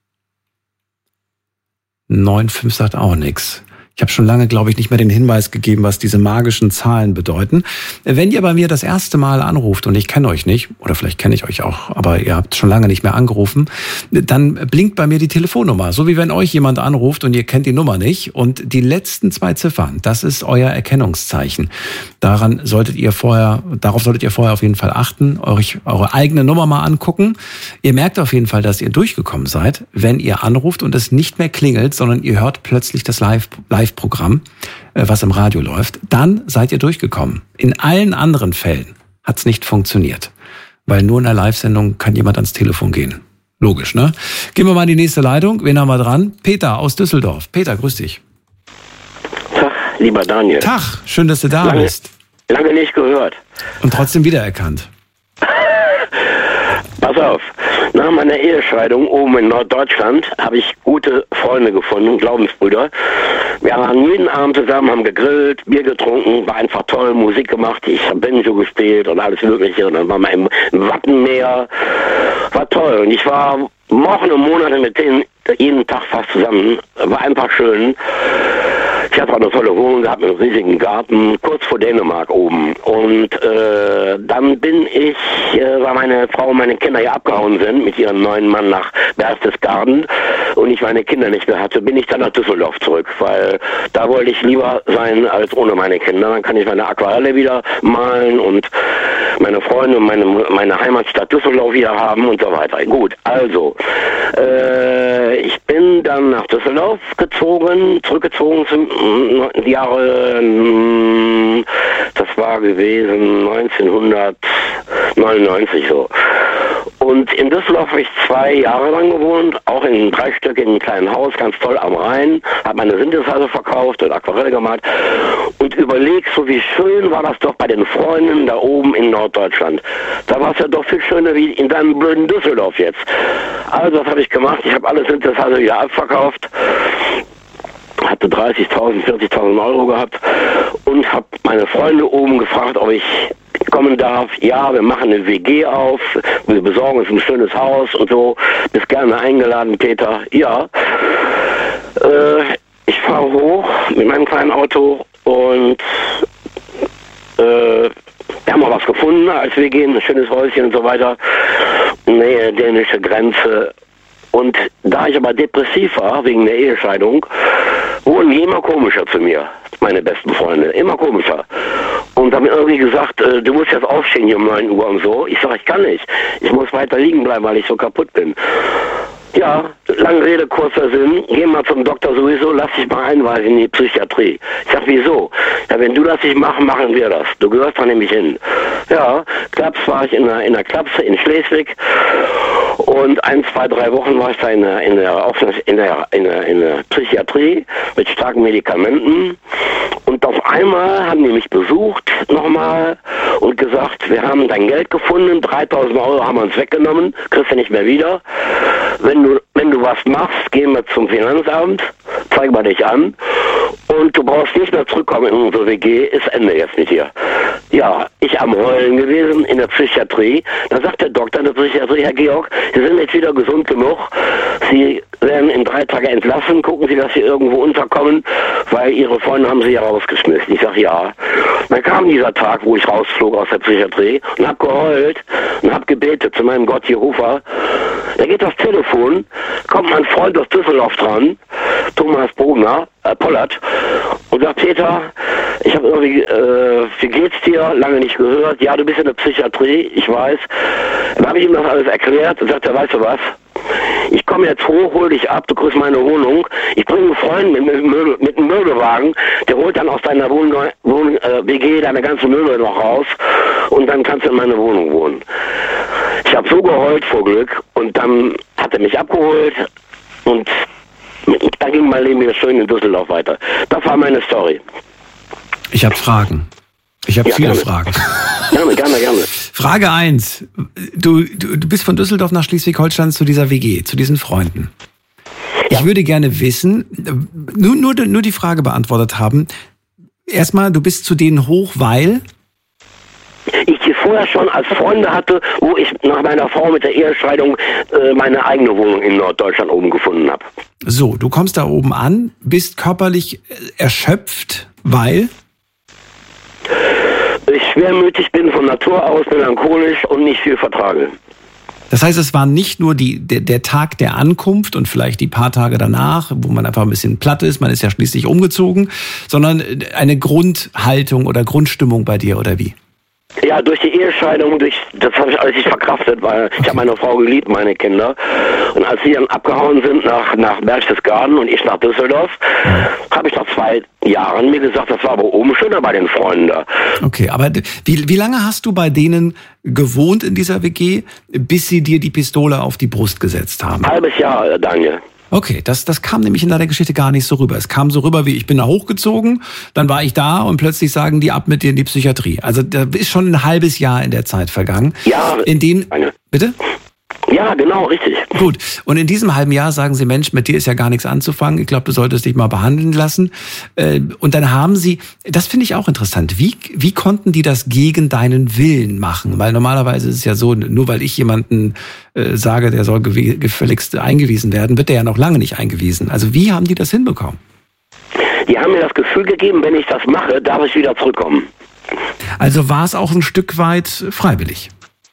neun fünf sagt auch nichts. Ich habe schon lange, glaube ich, nicht mehr den Hinweis gegeben, was diese magischen Zahlen bedeuten. Wenn ihr bei mir das erste Mal anruft und ich kenne euch nicht, oder vielleicht kenne ich euch auch, aber ihr habt schon lange nicht mehr angerufen, dann blinkt bei mir die Telefonnummer. So wie wenn euch jemand anruft und ihr kennt die Nummer nicht. Und die letzten zwei Ziffern, das ist euer Erkennungszeichen. Daran solltet ihr vorher, darauf solltet ihr vorher auf jeden Fall achten, euch eure eigene Nummer mal angucken. Ihr merkt auf jeden Fall, dass ihr durchgekommen seid, wenn ihr anruft und es nicht mehr klingelt, sondern ihr hört plötzlich das Live, Live Programm, was im Radio läuft, dann seid ihr durchgekommen. In allen anderen Fällen hat es nicht funktioniert, weil nur in der Live-Sendung kann jemand ans Telefon gehen. Logisch, ne? Gehen wir mal in die nächste Leitung. Wen haben wir dran? Peter aus Düsseldorf. Peter, grüß dich. Tag, lieber Daniel. Tag, schön, dass du da lange, bist. Lange nicht gehört. Und trotzdem wiedererkannt. Pass auf, nach meiner Ehescheidung oben in Norddeutschland habe ich gute Freunde gefunden, Glaubensbrüder. Wir waren jeden Abend zusammen, haben gegrillt, Bier getrunken, war einfach toll, Musik gemacht, ich habe Banjo gespielt und alles mögliche und dann waren wir im, im Wattenmeer, war toll und ich war Wochen und Monate mit denen jeden Tag fast zusammen, war einfach schön. Ich hatte auch eine tolle Wohnung gehabt mit einem riesigen Garten, kurz vor Dänemark oben. Und äh, dann bin ich, äh, weil meine Frau und meine Kinder ja abgehauen sind mit ihrem neuen Mann nach Berchtesgaden und ich meine Kinder nicht mehr hatte, bin ich dann nach Düsseldorf zurück, weil da wollte ich lieber sein als ohne meine Kinder. Dann kann ich meine Aquarelle wieder malen und meine Freunde und meine, meine Heimatstadt Düsseldorf wieder haben und so weiter. Gut, also, äh, ich bin dann nach Düsseldorf gezogen, zurückgezogen zum die Jahre, das war gewesen neunzehnhundertneunundneunzig so. Und in Düsseldorf habe ich zwei Jahre lang gewohnt, auch in einem dreistöckigen kleinen Haus, ganz toll am Rhein, habe meine Synthesizer verkauft und Aquarelle gemalt und überlegt, so wie schön war das doch bei den Freunden da oben in Norddeutschland. Da war es ja doch viel schöner wie in deinem blöden Düsseldorf jetzt. Also was habe ich gemacht? Ich habe alle Synthesizer wieder abverkauft, hatte dreißigtausend, vierzigtausend Euro gehabt und habe meine Freunde oben gefragt, ob ich kommen darf. Ja, wir machen eine W G auf, wir besorgen uns ein schönes Haus und so. Bist gerne eingeladen, Peter. Ja. Äh, ich fahre hoch mit meinem kleinen Auto und äh, wir haben auch was gefunden als W G, ein schönes Häuschen und so weiter. Nähe dänische Grenze. Und da ich aber depressiv war, wegen der Ehescheidung, wurden die immer komischer zu mir, meine besten Freunde, immer komischer. Und haben mir irgendwie gesagt, äh, du musst jetzt aufstehen hier um neun Uhr und so. Ich sage, ich kann nicht. Ich muss weiter liegen bleiben, weil ich so kaputt bin. Ja, lange Rede, kurzer Sinn. Geh mal zum Doktor sowieso, lass dich mal einweisen in die Psychiatrie. Ich sag, wieso? Ja, wenn du das nicht machst, machen wir das. Du gehörst da nämlich hin. Ja, Klaps war ich in der, in der Klapse in Schleswig. Und ein, zwei, drei Wochen war ich da in der, in der, in der, in der, in der Psychiatrie mit starken Medikamenten. Und auf einmal haben die mich besucht nochmal und gesagt, wir haben dein Geld gefunden, dreitausend Euro haben wir uns weggenommen, kriegst du nicht mehr wieder. Wenn du wenn du was machst, gehen wir zum Finanzamt, zeig mal dich an und du brauchst nicht mehr zurückkommen in unsere W G, ist Ende jetzt mit dir. Ja, ich am Heulen gewesen in der Psychiatrie. Da sagt der Doktor in der Psychiatrie, Herr Georg, Sie sind jetzt wieder gesund genug. Sie werden in drei Tagen entlassen. Gucken Sie, dass Sie irgendwo unterkommen, weil Ihre Freunde haben Sie ja rausgeschmissen. Ich sag ja. Dann kam dieser Tag, wo ich rausflog aus der Psychiatrie und hab geheult und hab gebetet zu meinem Gott Jehova. Da geht das Telefon, kommt mein Freund aus Düsseldorf dran, Thomas Brugner, äh, Pollert, und sagt, Peter, ich habe irgendwie, äh, wie geht's dir? Lange nicht gehört. Ja, du bist in der Psychiatrie, ich weiß. Dann habe ich ihm das alles erklärt und sagte, weißt du was? Ich komme jetzt hoch, hol dich ab, du kriegst meine Wohnung. Ich bringe einen Freund mit, mit, Möbel, mit einem Möbelwagen, der holt dann aus deiner Wohnung, Wohn, äh, W G deine ganzen Möbel noch raus und dann kannst du in meine Wohnung wohnen. Ich habe so geheult vor Glück und dann hat er mich abgeholt und dann ging mein Leben wieder schön in Düsseldorf weiter. Das war meine Story. Ich habe Fragen. Ich habe ja, viele gerne. Fragen. Gerne, gerne, gerne. Frage eins. Du, du, du bist von Düsseldorf nach Schleswig-Holstein zu dieser W G, zu diesen Freunden. Ja. Ich würde gerne wissen, nur, nur, nur die Frage beantwortet haben. Erstmal, du bist zu denen hoch, weil... ich die vorher schon als Freunde hatte, wo ich nach meiner Frau mit der Ehescheidung äh, meine eigene Wohnung in Norddeutschland oben gefunden habe. So, du kommst da oben an, bist körperlich erschöpft, weil... ich schwermütig bin, von Natur aus melancholisch und nicht viel vertrage. Das heißt, es war nicht nur die, der, der Tag der Ankunft und vielleicht die paar Tage danach, wo man einfach ein bisschen platt ist, man ist ja schließlich umgezogen, sondern eine Grundhaltung oder Grundstimmung bei dir, oder wie? Ja, durch die Ehescheidung, durch das habe ich alles nicht verkraftet, weil ich habe meine Frau geliebt, meine Kinder. Und als sie dann abgehauen sind nach, nach Berchtesgaden und ich nach Düsseldorf, ja. habe ich nach zwei Jahren mir gesagt, das war aber oben schöner bei den Freunden da. Okay, aber wie, wie lange hast du bei denen gewohnt in dieser W G, bis sie dir die Pistole auf die Brust gesetzt haben? Ein halbes Jahr, Daniel. Okay, das, das kam nämlich in deiner Geschichte gar nicht so rüber. Es kam so rüber, wie ich bin da hochgezogen, dann war ich da und plötzlich sagen die ab mit dir in die Psychiatrie. Also da ist schon ein halbes Jahr in der Zeit vergangen. Ja. In dem, eine. Bitte? Ja, genau, richtig. Gut. Und in diesem halben Jahr sagen sie, Mensch, mit dir ist ja gar nichts anzufangen. Ich glaube, du solltest dich mal behandeln lassen. Und dann haben sie, das finde ich auch interessant, wie, wie konnten die das gegen deinen Willen machen? Weil normalerweise ist es ja so, nur weil ich jemanden äh, sage, der soll gefälligst eingewiesen werden, wird der ja noch lange nicht eingewiesen. Also wie haben die das hinbekommen? Die haben mir das Gefühl gegeben, wenn ich das mache, darf ich wieder zurückkommen. Also war es auch ein Stück weit freiwillig?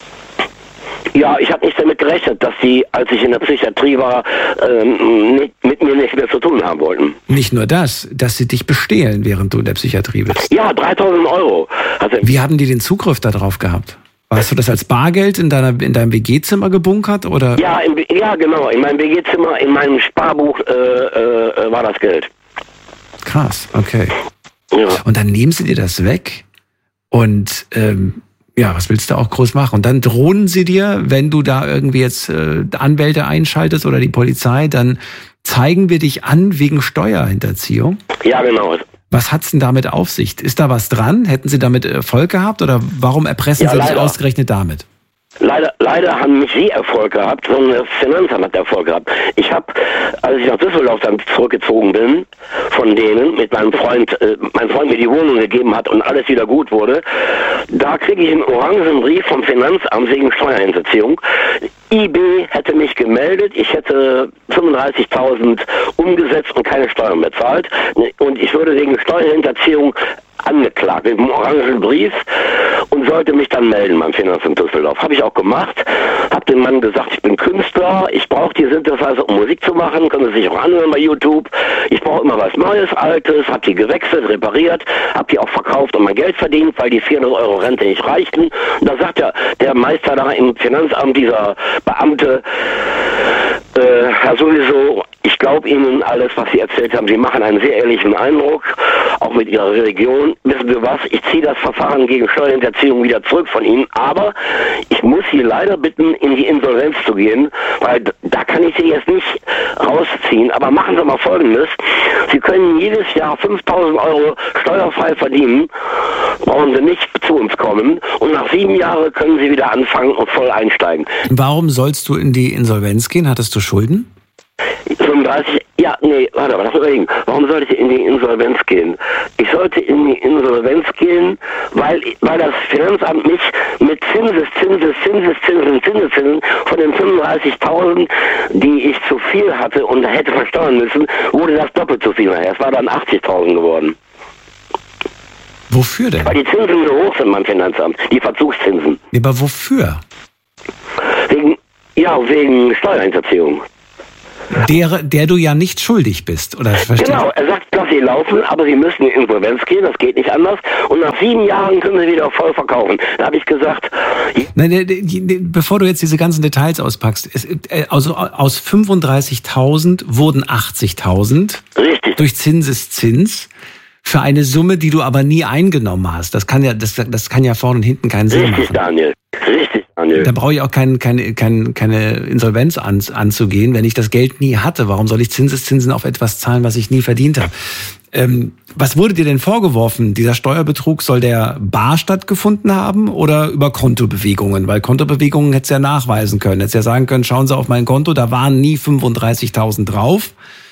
Ja, ich habe nicht damit gerechnet, dass sie, als ich in der Psychiatrie war, ähm, nicht, mit mir nicht mehr zu tun haben wollten. Nicht nur das, dass sie dich bestehlen, während du in der Psychiatrie bist. Ja, dreitausend Euro. Also, wie haben die den Zugriff darauf gehabt? Hast du das als Bargeld in deiner in deinem W G-Zimmer gebunkert, oder? Ja, im, ja, genau. In meinem W G-Zimmer, in meinem Sparbuch äh, äh, war das Geld. Krass, okay. Ja. Und dann nehmen sie dir das weg und ähm, ja, was willst du auch groß machen? Und dann drohen sie dir, wenn du da irgendwie jetzt äh, Anwälte einschaltest oder die Polizei, dann zeigen wir dich an wegen Steuerhinterziehung. Ja, genau. Was hat's denn damit auf sich? Ist da was dran? Hätten sie damit Erfolg gehabt oder warum erpressen ja, sie dich leider. ausgerechnet damit? Leider, leider haben nicht sie Erfolg gehabt, sondern das Finanzamt hat Erfolg gehabt. Ich habe, als ich nach Düsseldorf dann zurückgezogen bin, von denen, mit meinem Freund, äh, mein Freund mir die Wohnung gegeben hat und alles wieder gut wurde, da kriege ich einen orangen Brief vom Finanzamt wegen Steuerhinterziehung. I B hätte mich gemeldet, ich hätte fünfunddreißigtausend umgesetzt und keine Steuern bezahlt und ich würde wegen Steuerhinterziehung angeklagt, mit einem orangen Brief und sollte mich dann melden beim Finanzamt Düsseldorf. Habe ich auch gemacht, habe dem Mann gesagt, ich bin Künstler, ich brauche die Synthesizer, um Musik zu machen, können Sie sich auch anhören bei YouTube. Ich brauche immer was Neues, Altes, habe die gewechselt, repariert, habe die auch verkauft und mein Geld verdient, weil die vierhundert Euro Rente nicht reichten. Und da sagt ja der Meister da im Finanzamt, dieser Beamte, äh, ja sowieso, ich glaube Ihnen alles, was Sie erzählt haben. Sie machen einen sehr ehrlichen Eindruck, auch mit Ihrer Religion. Wissen Sie was, ich ziehe das Verfahren gegen Steuerhinterziehung wieder zurück von Ihnen, aber ich muss Sie leider bitten, in die Insolvenz zu gehen, weil da kann ich Sie jetzt nicht rausziehen. Aber machen Sie mal Folgendes, Sie können jedes Jahr fünftausend Euro steuerfrei verdienen, brauchen Sie nicht zu uns kommen und nach sieben Jahren können Sie wieder anfangen und voll einsteigen. Warum sollst du in die Insolvenz gehen? Hattest du Schulden? fünfunddreißig, ja, nee, warte, aber lass mal überlegen. Warum sollte ich in die Insolvenz gehen? Ich sollte in die Insolvenz gehen, weil, weil das Finanzamt mich mit Zinses, Zinses, Zinses, Zinsen, Zinses von den fünfunddreißigtausend, die ich zu viel hatte und hätte versteuern müssen, wurde das doppelt so viel nachher. Es war dann achtzigtausend geworden. Wofür denn? Weil die Zinsen so hoch sind beim Finanzamt, die Verzugszinsen. Ja, aber wofür? Wegen, ja, wegen Steuerhinterziehung. Der, der du ja nicht schuldig bist, oder? Genau, er sagt, dass sie laufen, aber sie müssen in Insolvenz gehen, das geht nicht anders. Und nach sieben Jahren können sie wieder voll verkaufen. Da habe ich gesagt... Nein, bevor du jetzt diese ganzen Details auspackst, es, also aus fünfunddreißigtausend wurden achtzigtausend. Richtig. Durch Zinseszins. Für eine Summe, die du aber nie eingenommen hast. Das kann ja, das, das kann ja vorne und hinten keinen Sinn machen. Richtig, Daniel. Richtig, Daniel. Da brauche ich auch kein, kein, kein, keine Insolvenz an, anzugehen, wenn ich das Geld nie hatte. Warum soll ich Zinseszinsen auf etwas zahlen, was ich nie verdient habe? Ähm, was wurde dir denn vorgeworfen? Dieser Steuerbetrug, soll der bar stattgefunden haben oder über Kontobewegungen? Weil Kontobewegungen hättest du ja nachweisen können. Hättest ja sagen können, schauen Sie auf mein Konto, da waren nie fünfunddreißigtausend drauf.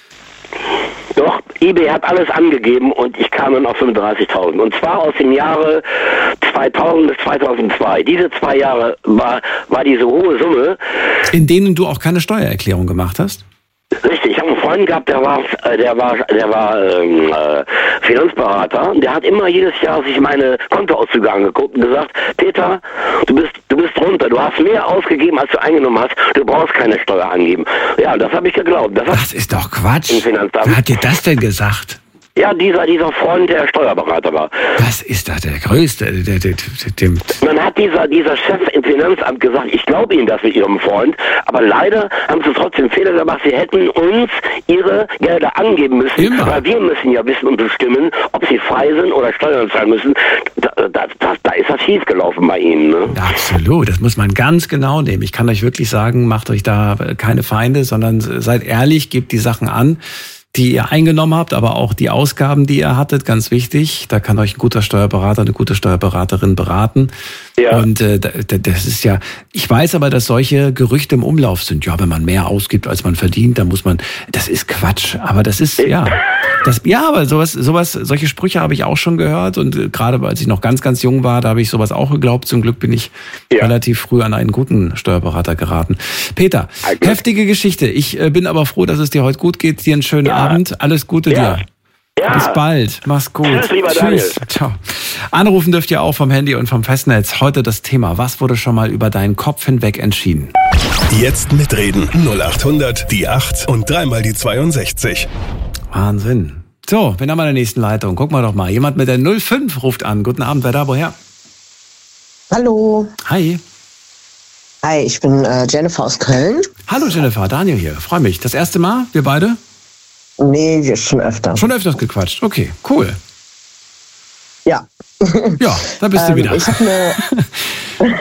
Doch, eBay hat alles angegeben und ich kam dann auf fünfunddreißigtausend. Und zwar aus dem Jahre zweitausend bis zweitausendzwei. Diese zwei Jahre war, war diese hohe Summe. In denen du auch keine Steuererklärung gemacht hast? Richtig, ich habe einen Freund gehabt, der war, der war, der war ähm, äh, Finanzberater. Der hat immer jedes Jahr sich meine Kontoauszüge angeguckt und gesagt, Peter, du bist, du bist runter, du hast mehr ausgegeben, als du eingenommen hast. Du brauchst keine Steuer angeben. Ja, das habe ich geglaubt. Das, das ist doch Quatsch. Im Finanzamt. Wer hat dir das denn gesagt? Ja, dieser, dieser Freund, der Steuerberater war. Das ist doch der Größte. Der, der, der, der, Dann hat dieser, dieser Chef im Finanzamt gesagt, ich glaube Ihnen das mit Ihrem Freund, aber leider haben Sie trotzdem Fehler gemacht. Sie hätten uns Ihre Gelder angeben müssen, Immer. Weil wir müssen ja wissen und bestimmen, ob Sie frei sind oder Steuern zahlen müssen. Da, da, da, da ist das schief gelaufen bei Ihnen. Ne? Absolut, das muss man ganz genau nehmen. Ich kann euch wirklich sagen, macht euch da keine Feinde, sondern seid ehrlich, gebt die Sachen an, die ihr eingenommen habt, aber auch die Ausgaben, die ihr hattet, ganz wichtig. Da kann euch ein guter Steuerberater, eine gute Steuerberaterin beraten. Ja. Und äh, das ist ja, ich weiß aber, dass solche Gerüchte im Umlauf sind. Ja, wenn man mehr ausgibt, als man verdient, dann muss man, das ist Quatsch. Aber das ist, ja, das, ja, aber sowas, sowas, solche Sprüche habe ich auch schon gehört. Und äh, gerade als ich noch ganz, ganz jung war, da habe ich sowas auch geglaubt. Zum Glück bin ich ja. relativ früh an einen guten Steuerberater geraten. Peter, okay. Heftige Geschichte. Ich äh, bin aber froh, dass es dir heute gut geht. Dir einen schönen ja. Abend. Alles Gute ja. dir. Ja. Bis bald. Mach's gut. Tschüss, lieber Daniel. Ciao. Anrufen dürft ihr auch vom Handy und vom Festnetz. Heute das Thema: Was wurde schon mal über deinen Kopf hinweg entschieden? Jetzt mitreden. null acht hundert, die acht und dreimal die zweiundsechzig. Wahnsinn. So, wen haben wir in der nächsten Leitung? Gucken wir doch mal. Jemand mit der null fünf ruft an. Guten Abend, wer da, woher? Hallo. Hi. Hi, ich bin äh, Jennifer aus Köln. Hallo Jennifer, Daniel hier. Freue mich. Das erste Mal, wir beide? Nee, wir schon öfter. Schon öfters gequatscht. Okay, cool. Ja. Ja, da bist du ähm, wieder. Ich habe eine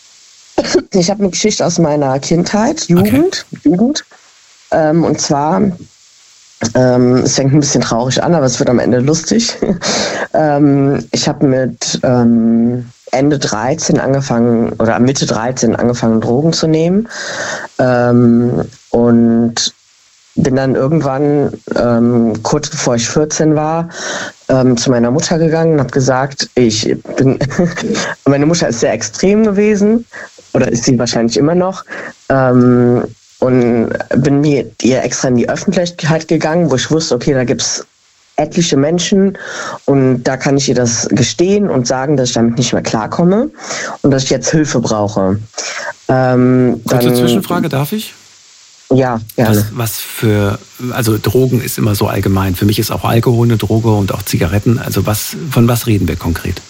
ich hab eine Geschichte aus meiner Kindheit, Jugend. Okay. Jugend. Ähm, und zwar, ähm, es fängt ein bisschen traurig an, aber es wird am Ende lustig. ähm, ich habe mit ähm, Ende dreizehn angefangen, oder Mitte dreizehn angefangen, Drogen zu nehmen. Ähm, und bin dann irgendwann, ähm, kurz bevor ich vierzehn war, ähm, zu meiner Mutter gegangen und habe gesagt, ich bin, meine Mutter ist sehr extrem gewesen, oder ist sie wahrscheinlich immer noch, ähm, und bin mit ihr extra in die Öffentlichkeit gegangen, wo ich wusste, okay, da gibt's etliche Menschen und da kann ich ihr das gestehen und sagen, dass ich damit nicht mehr klarkomme und dass ich jetzt Hilfe brauche. Ähm, Kurze dann, Zwischenfrage, darf ich? Ja, gerne. Was, was für, also Drogen ist immer so allgemein. Für mich ist auch Alkohol eine Droge und auch Zigaretten. Also was, von was reden wir konkret?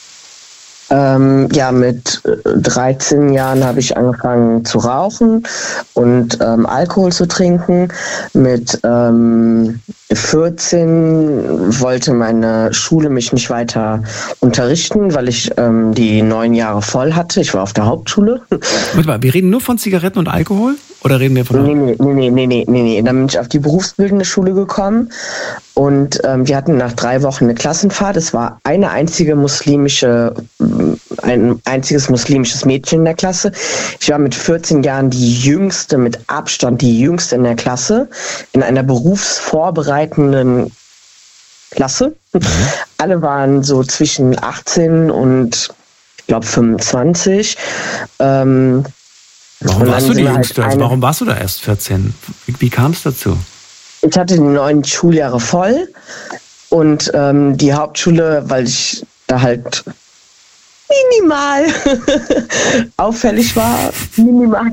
Ähm, ja, mit dreizehn Jahren habe ich angefangen zu rauchen und ähm, Alkohol zu trinken. Mit ähm, vierzehn wollte meine Schule mich nicht weiter unterrichten, weil ich ähm, die neun Jahre voll hatte. Ich war auf der Hauptschule. Warte mal, wir reden nur von Zigaretten und Alkohol? Oder reden wir von... Nee, nee, nee, nee, nee, nee, nee. Dann bin ich auf die berufsbildende Schule gekommen und ähm, wir hatten nach drei Wochen eine Klassenfahrt. Es war eine einzige muslimische ein einziges muslimisches Mädchen in der Klasse. Ich war mit vierzehn Jahren die jüngste, mit Abstand die jüngste in der Klasse, in einer berufsvorbereitenden Klasse. Mhm. Alle waren so zwischen achtzehn und, ich glaube, fünfundzwanzig. Ähm, Warum warst du die Jüngste? Halt also warum warst du da erst vierzehn? Wie, wie kam es dazu? Ich hatte die neun Schuljahre voll und ähm, die Hauptschule, weil ich da halt minimal auffällig war, minimal.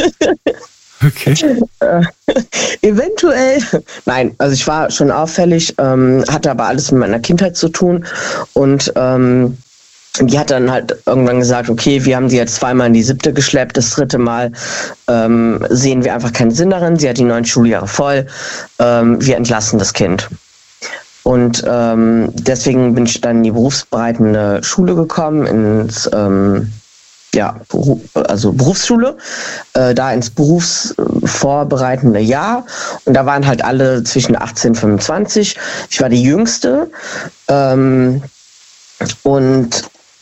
Okay. Äh, eventuell. Nein, also ich war schon auffällig, ähm, hatte aber alles mit meiner Kindheit zu tun und ähm, die hat dann halt irgendwann gesagt, okay, wir haben sie jetzt zweimal in die siebte geschleppt, das dritte Mal ähm, sehen wir einfach keinen Sinn darin, sie hat die neun Schuljahre voll, ähm, wir entlassen das Kind. Und ähm, deswegen bin ich dann in die berufsbereitende Schule gekommen, ins ähm, ja, Beru- also Berufsschule, äh, da ins berufsvorbereitende Jahr. Und da waren halt alle zwischen achtzehn und fünfundzwanzig. Ich war die Jüngste. Ähm, und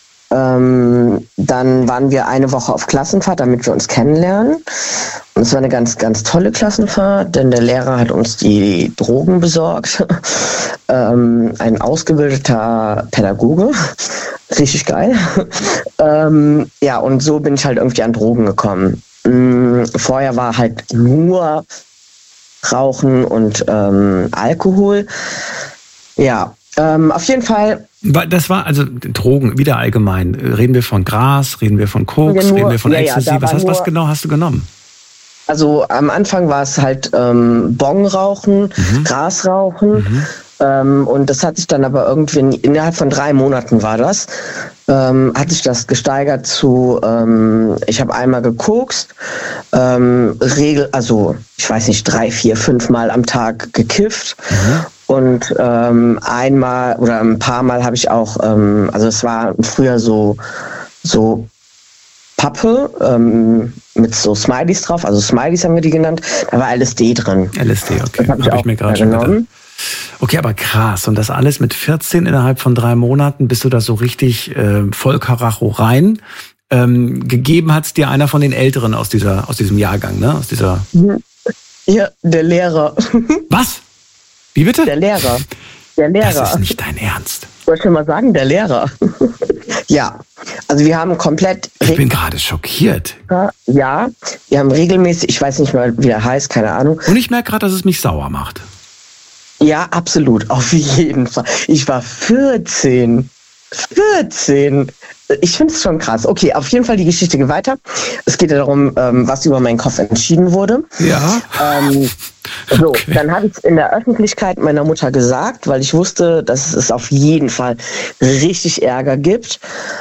Ähm, dann waren wir eine Woche auf Klassenfahrt, damit wir uns kennenlernen. Und es war eine ganz, ganz tolle Klassenfahrt, denn der Lehrer hat uns die Drogen besorgt. ähm, ein ausgebildeter Pädagoge. Richtig geil. ähm, ja, und so bin ich halt irgendwie an Drogen gekommen. Ähm, vorher war halt nur Rauchen und ähm, Alkohol. Ja, ähm, auf jeden Fall. Das war also Drogen, wieder allgemein. Reden wir von Gras, reden wir von Koks, ja, nur, reden wir von ja, Ecstasy? Ja, was, hast, nur, was genau hast du genommen? Also am Anfang war es halt ähm, Bong rauchen, mhm. Gras rauchen. Mhm. Ähm, und das hat sich dann aber irgendwie, innerhalb von drei Monaten war das, ähm, hat sich das gesteigert zu, ähm, ich habe einmal gekokst, ähm, Regel, also ich weiß nicht, drei, vier, fünf Mal am Tag gekifft. Mhm. Und ähm, einmal oder ein paar Mal habe ich auch, ähm, also es war früher so, so Pappe ähm, mit so Smileys drauf, also Smileys haben wir die genannt, da war L S D drin. L S D, okay, habe ich, hab ich mir gerade schon gedacht. Okay, aber krass. Und das alles mit vierzehn innerhalb von drei Monaten, bist du da so richtig äh, voll Karacho rein? Ähm, gegeben hat es dir einer von den Älteren aus dieser, aus diesem Jahrgang, ne? Aus dieser. Ja, der Lehrer. Was? Wie bitte? Der Lehrer. Der Lehrer. Das ist nicht dein Ernst. Soll ich mal sagen, der Lehrer. Ja, also wir haben komplett... Ich bin gerade schockiert. Ja, wir haben regelmäßig, ich weiß nicht mal, wie der heißt, keine Ahnung. Und ich merke gerade, dass es mich sauer macht. Ja, absolut, auf jeden Fall. Ich war vierzehn. vierzehn. Ich finde es schon krass. Okay, auf jeden Fall die Geschichte geht weiter. Es geht ja darum, ähm, was über meinen Kopf entschieden wurde. Ja. Ähm, so, okay. Dann habe ich es in der Öffentlichkeit meiner Mutter gesagt, weil ich wusste, dass es auf jeden Fall richtig Ärger gibt.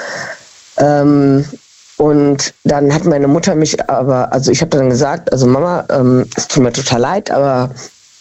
Ähm, und dann hat meine Mutter mich aber, also ich habe dann gesagt, also Mama, ähm, es tut mir total leid, aber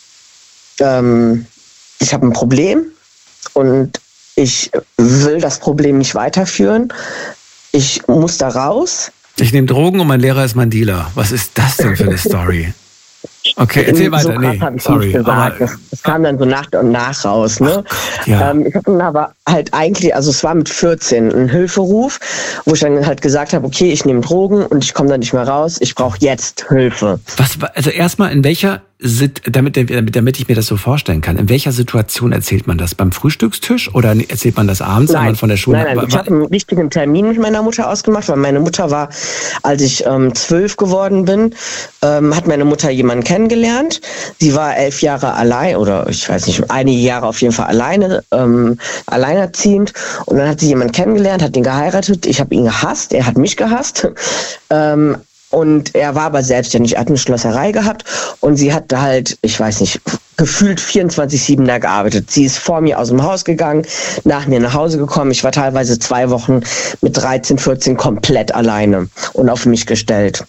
ähm, ich habe ein Problem und ich will das Problem nicht weiterführen. Ich muss da raus. Ich nehme Drogen und mein Lehrer ist mein Dealer. Was ist das denn für eine Story? Okay, erzähl weiter. So krass nee, hab ich sorry. nicht gesagt. Das, das kam dann so nach und nach raus. Ne? Ach, ja. ähm, ich habe dann aber halt eigentlich, also es war mit vierzehn ein Hilferuf, wo ich dann halt gesagt habe, okay, ich nehme Drogen und ich komme da nicht mehr raus. Ich brauche jetzt Hilfe. Was, also erstmal, in welcher, damit, damit, damit ich mir das so vorstellen kann, in welcher Situation erzählt man das? Beim Frühstückstisch oder erzählt man das abends, wenn man von der Schule... Nein, nein, ich habe einen richtigen Termin mit meiner Mutter ausgemacht, weil meine Mutter war, als ich ähm, zwölf geworden bin, ähm, hat meine Mutter jemanden kennengelernt. Sie war elf Jahre allein, oder ich weiß nicht, einige Jahre auf jeden Fall alleine, ähm, alleinerziehend. Und dann hat sie jemanden kennengelernt, hat ihn geheiratet. Ich habe ihn gehasst, er hat mich gehasst. Ähm, Und er war aber selbstständig, er hat eine Schlosserei gehabt und sie hat halt, ich weiß nicht, gefühlt vierundzwanzig sieben da gearbeitet. Sie ist vor mir aus dem Haus gegangen, nach mir nach Hause gekommen. Ich war teilweise zwei Wochen mit dreizehn, vierzehn komplett alleine und auf mich gestellt.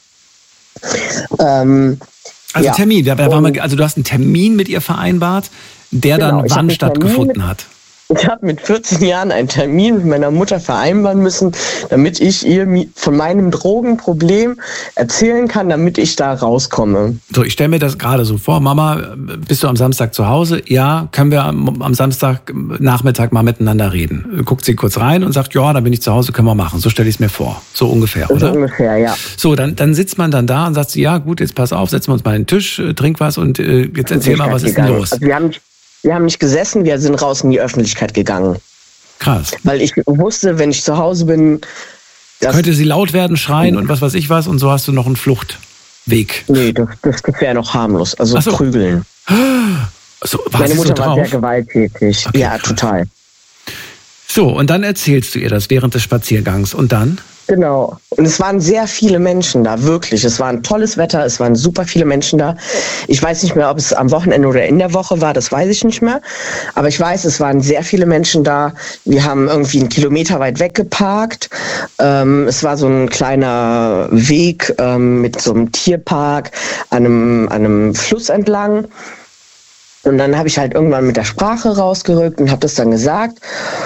Ähm, also ja. Termin, da war mal, also du hast einen Termin mit ihr vereinbart, der genau, dann wann stattgefunden hat? Ich habe mit vierzehn Jahren einen Termin mit meiner Mutter vereinbaren müssen, damit ich ihr von meinem Drogenproblem erzählen kann, damit ich da rauskomme. So, ich stelle mir das gerade so vor. Mama, bist du am Samstag zu Hause? Ja, können wir am, am Samstagnachmittag mal miteinander reden? Guckt sie kurz rein und sagt, ja, da bin ich zu Hause, können wir machen. So stelle ich es mir vor. So ungefähr, oder? So ungefähr, ja. So, dann, dann sitzt man dann da und sagt, ja gut, jetzt pass auf, setzen wir uns mal an den Tisch, trink was und äh, jetzt erzähl mal, was ist denn los? Also wir haben Wir haben nicht gesessen, wir sind raus in die Öffentlichkeit gegangen. Krass. Weil ich wusste, wenn ich zu Hause bin... Könnte sie laut werden, schreien und was weiß ich was und so hast du noch einen Fluchtweg. Nee, das, das wäre noch harmlos. Also so. Prügeln. So, war Meine Mutter so war sehr gewalttätig. Okay, ja, krass. Total. So, und dann erzählst du ihr das während des Spaziergangs. Und dann? Genau. Und es waren sehr viele Menschen da, wirklich. Es war ein tolles Wetter, es waren super viele Menschen da. Ich weiß nicht mehr, ob es am Wochenende oder in der Woche war, das weiß ich nicht mehr. Aber ich weiß, es waren sehr viele Menschen da. Wir haben irgendwie einen Kilometer weit weg geparkt. Ähm, es war so ein kleiner Weg ähm, mit so einem Tierpark an einem, an einem Fluss entlang. Und dann habe ich halt irgendwann mit der Sprache rausgerückt und habe das dann gesagt.